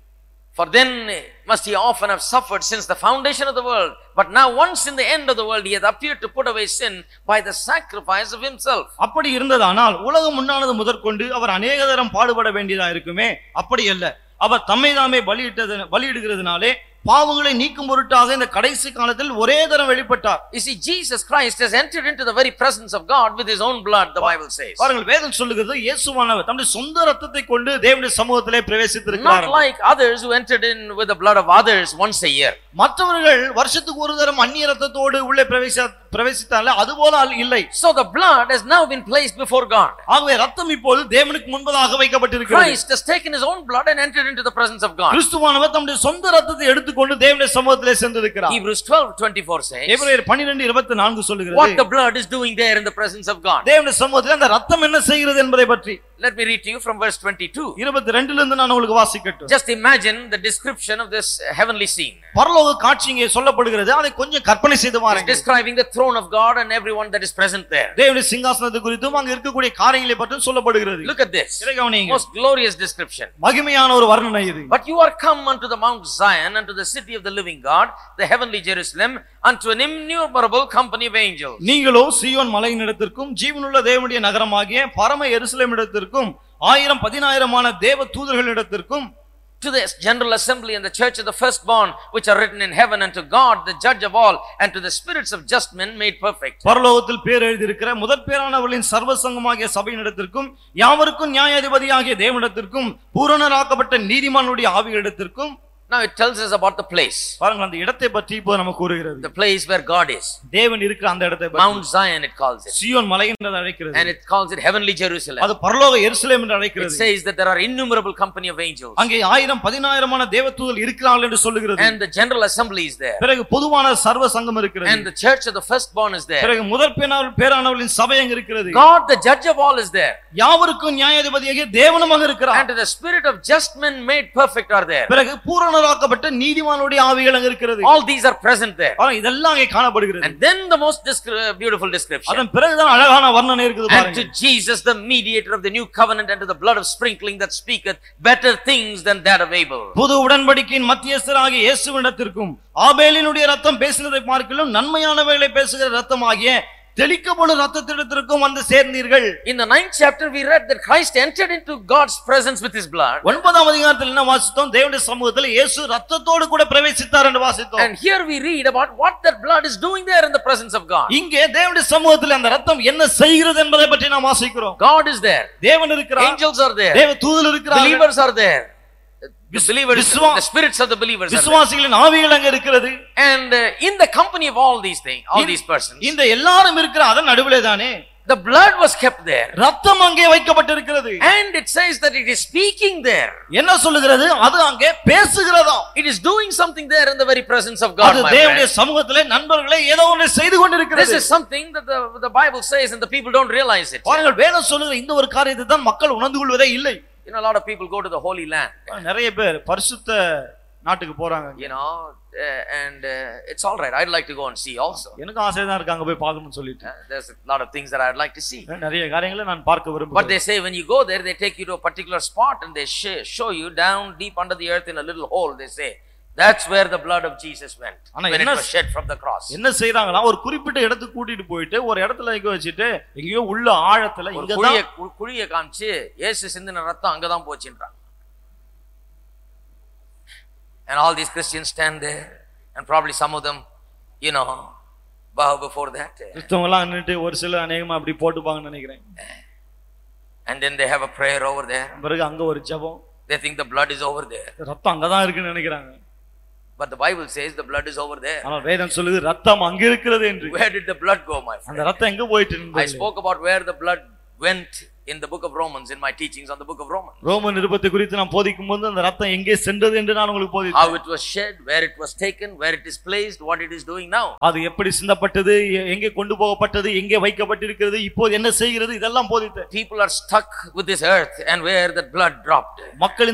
S1: For then must he often have suffered since the foundation of the world, but now once in the end of the world he hath appeared to put away sin by the sacrifice of himself.
S2: அப்படி இருந்ததானால் உலகம் உண்டானது முதற்கொண்டு அவர் அநேகதரம் பாடுபட வேண்டியதா இருக்குமே. அப்படி அல்ல, அவர் தம்மை தாமே பலியிட்டது பலியிடுகிறதுனாலே பாவங்களை நீக்கும் பொருட்டாக இந்த கடைசி காலத்தில் ஒரே தரம் வெளிப்பட்டார்.
S1: You see, Jesus Christ has entered into the very presence of God with his own blood, the Bible says.
S2: பாருங்கள், வேதம் சொல்லுகிறது இயேசுவானவர் தம்முடைய சொந்த இரத்தத்தை கொண்டு தேவனுடைய சமூகத்திலே பிரவேசித்திருக்கிறார்.
S1: Not like others who entered in with the blood of others once a year.
S2: மற்றவர்கள் வருஷத்துக்கு ஒரு தரம் அந்நிய இரத்தத்தோடு உள்ளே பிரவேசி பிரவேசித்தாலே அதுபோல இல்லை.
S1: So the blood has now been placed before God.
S2: ஆகவே இரத்தம் இப்போது தேவனுக்கு முன்பதாக வைக்கப்பட்டிருக்கிறது.
S1: Christ has taken his own blood and entered into the presence of God.
S2: கிறிஸ்துவானவர் தம்முடைய சொந்த இரத்தத்தை எடுத்து கொண்டு தேவனுடைய சமூகத்திலே சென்றிருக்கிறார்.
S1: Hebrews twelve twenty-four says.
S2: எபிரேயர் பன்னிரண்டு இருபத்தி நான்கு சொல்லுகிறது.
S1: What the blood is doing there in the presence of God.
S2: தேவனுடைய சமூகத்திலே அந்த இரத்தம் என்ன செய்கிறது என்பதை பற்றி.
S1: Let me read to you from verse twenty-two.
S2: இருபத்தி இரண்டில் இருந்து நான் உங்களுக்கு வாசிக்கட்டும்.
S1: Just imagine the description of this heavenly scene.
S2: பரலோக காட்சி இங்கே சொல்லப்படுகிறது. அதை கொஞ்சம் கற்பனை செய்து பாருங்கள்.
S1: Describing the throne of God and everyone that is present there.
S2: தேவனுடைய சிங்காசனத்தை குறித்தும் அங்க இருக்கக்கூடிய காரியங்களை பற்றியும் சொல்லப்படுகிறது.
S1: Look at this.
S2: இதை கவனியுங்க.
S1: Most glorious description.
S2: மகிமையான ஒரு வர்ணனை இது.
S1: But you are come unto the Mount Zion, unto the city of the living God, the heavenly Jerusalem, unto an innumerable company of angels.
S2: நீங்களோ சீயோன் மலையினிடத்திற்கும் ஜீவனுள்ள தேவனுடைய நகரமாகிய பரம எருசலேமிடத்திற்கும் ஆயிரம் பதினாயிரமான தேவ தூதர்களிடத்திற்கும்,
S1: to the general assembly and the church of the firstborn which are written in heaven, and to God the judge of all, and to the spirits of just men made perfect.
S2: பரலோகத்தில் பேர் எழுதியிருக்கிற முதற் பேரானவர்களின் சர்வ சங்கமாகிய சபையினிடத்திற்கும் யாவருக்கும் நியாயாதிபதியாகிய தேவனிடத்திற்கும் பூரணராக்கப்பட்ட நீதிமானுடைய ஆவியிடத்திற்கும்.
S1: Now it tells us about the place.
S2: பாருங்கள், அந்த இடத்தை பற்றி இப்போ நமக்கு கூறுகிறது.
S1: The place where God is.
S2: தேவன் இருக்கிற அந்த இடத்தை பற்றி.
S1: Mount Zion it calls it.
S2: சீயோன் மலை என்று அழைக்கிறது.
S1: And it calls it heavenly Jerusalem.
S2: அது பரலோக எருசலேம் என்று அழைக்கிறது.
S1: It says that there are innumerable company of angels.
S2: அங்கே ஆயிரம் பதினாயிரமான தேவதூதர்கள் இருக்கிறார்கள் என்று சொல்லுகிறது.
S1: And the general assembly is there.
S2: பிறகு பொதுவான சர்வ சங்கம் இருக்கிறது.
S1: And the church of the firstborn is there.
S2: பிறகு முதற் பேரானவர்களின் சபை அங்கே இருக்கிறது.
S1: God the judge of all is there.
S2: யாவருக்கும் நியாயாதிபதியாகிய தேவனுமாக இருக்கிறார்.
S1: And the spirit of just men made perfect are there.
S2: பிறகு பூரண நீதிமான்களாக்கப்பட்ட நீதிமானுடைய ஆவிகள் அங்க இருக்கிறது.
S1: All these are present there.
S2: ஆனா இதெல்லாம் அங்கே காணப்படுகிறது.
S1: And then the most descri- beautiful description.
S2: அதன் பிறகுதான் அழகான வர்ணனை இருக்குது
S1: And
S2: பாருங்க.
S1: to Jesus, the mediator of the new covenant, and to the blood of sprinkling that speaketh better things than that of Abel.
S2: புது உடன்படிக்கையின் மத்தியஸ்தராகிய இயேசுவினிடத்திற்கும் ஆபேலினுடைய ரத்தம் பேசினதை பார்க்கிலும் நன்மையானவைகளை பேசுகிற ரத்தமாகிய தெளிக்கப்படும் ரத்தத்திடத்திற்கும் வந்து சேர்ந்தீர்கள்.
S1: In the ninth chapter we read that Christ entered into God's presence with his blood.
S2: ஒன்பதாம் அதிகாரத்தில் என்ன வாசித்தோம்? தேவனுடைய சமூகத்தில் இயேசு ரத்தத்தோடு கூட பிரவேசித்தார் என்று வாசித்தோம்.
S1: And here we read about what that blood is doing there in the presence of God.
S2: இங்கே தேவனுடைய சமூகத்தில் அந்த ரத்தம் என்ன செய்கிறது என்பதை பற்றி நாம் வாசிக்கிறோம்.
S1: God is there.
S2: தேவன் இருக்கிறார்.
S1: Angels are there.
S2: தேவ தூதர்கள் இருக்கிறார்கள்.
S1: Believers are there. The believers, the spirits of the believers are there.
S2: விசுவாசிகளின் ஆவிகள் அங்கே இருக்கிறது.
S1: And uh, in the company of all these things, all these persons,
S2: இந்த எல்லாரும் இருக்கிற அதன் நடுவிலே தானே
S1: the blood was kept there.
S2: ரத்தம் அங்கே வைக்கப்பட்டிருக்கிறது.
S1: And it says that it is speaking there.
S2: என்ன சொல்லுகிறது? அது அங்கே பேசுகிறதா?
S1: It is doing something there in the very presence of God.
S2: அது தேவனுடைய சமூகத்திலே நண்பர்களே ஏதோ ஒன்று செய்து கொண்டிருக்கிறது.
S1: This is something that the, the Bible says and the people don't realize it.
S2: பாருங்கள், வேதம் சொல்லுகிற இந்த ஒரு காரியத்தை தான் மக்கள் உணர்ந்து கொள்வதே இல்லை.
S1: You know, a lot of people go to the Holy Land.
S2: நிறைய பேர் பரிசுத்த நாட்டுக்கு போறாங்க.
S1: You know, uh, and uh, it's all right. I'd like to go and see also.
S2: எனக்கு ஆசை தான் இருக்கு அங்க போய் பார்க்கணும்னு சொல்லிட்டு.
S1: Uh, there's a lot of things that I'd like to see.
S2: நிறைய காரியங்களை நான் பார்க்க விரும்புகிறேன்.
S1: But they say when you go there, they take you to a particular spot and they show you down deep under the earth in a little hole. They say that's where the blood of Jesus went when it was shed from the cross.
S2: என்ன செய்றாங்களா? ஒரு குறிப்பிட்ட இடத்துக்கு கூட்டிட்டு போயிட்டு ஒரு இடத்துல இங்க வச்சிட்டு எங்கயோ உள்ள ஆழத்துல இங்க
S1: குழிய குழிய காமிச்சு இயேசு சிந்தின ரத்தம் அங்க தான் போச்சுன்றாங்க. And all these Christians stand there and probably some of them, you know, bow before that.
S2: கிறிஸ்தவங்கலாம் நின்னுட்டு ஒரு சில அநேகமா அப்படி போட்டுப்பாங்கன்னு நினைக்கிறேன்.
S1: And then they have a prayer over there.
S2: பிறகு அங்க ஒரு ஜெபம்.
S1: They think the blood is over there.
S2: ரத்தம் அங்க தான் இருக்குன்னு நினைக்கிறாங்க.
S1: But the Bible says the blood is over there.
S2: ஆனா வேதம் சொல்லுது ரத்தம் அங்க இருக்கிறது என்று.
S1: Where did the blood go, my friend?
S2: அந்த ரத்தம் எங்க போயிட்டு இருந்தது?
S1: I spoke about where the blood went in the book of Romans, in my teachings on the book of Romans.
S2: Roman நிருபத்தை குறித்து நான் போதிக்கும்போது அந்த ரத்தம் எங்கே சென்றது என்று நான் உங்களுக்கு போதித்தேன்.
S1: How it was shed, where it was taken, where it is placed, what it is doing now.
S2: அது எப்படி சிந்தப்பட்டது, எங்கே கொண்டு போகப்பட்டது, எங்கே வைக்கப்பட்டிருக்கிறது, இப்போது என்ன செய்கிறது, இதெல்லாம் போதித்தேன்.
S1: People are stuck with this earth and where that blood dropped.
S2: மக்கள்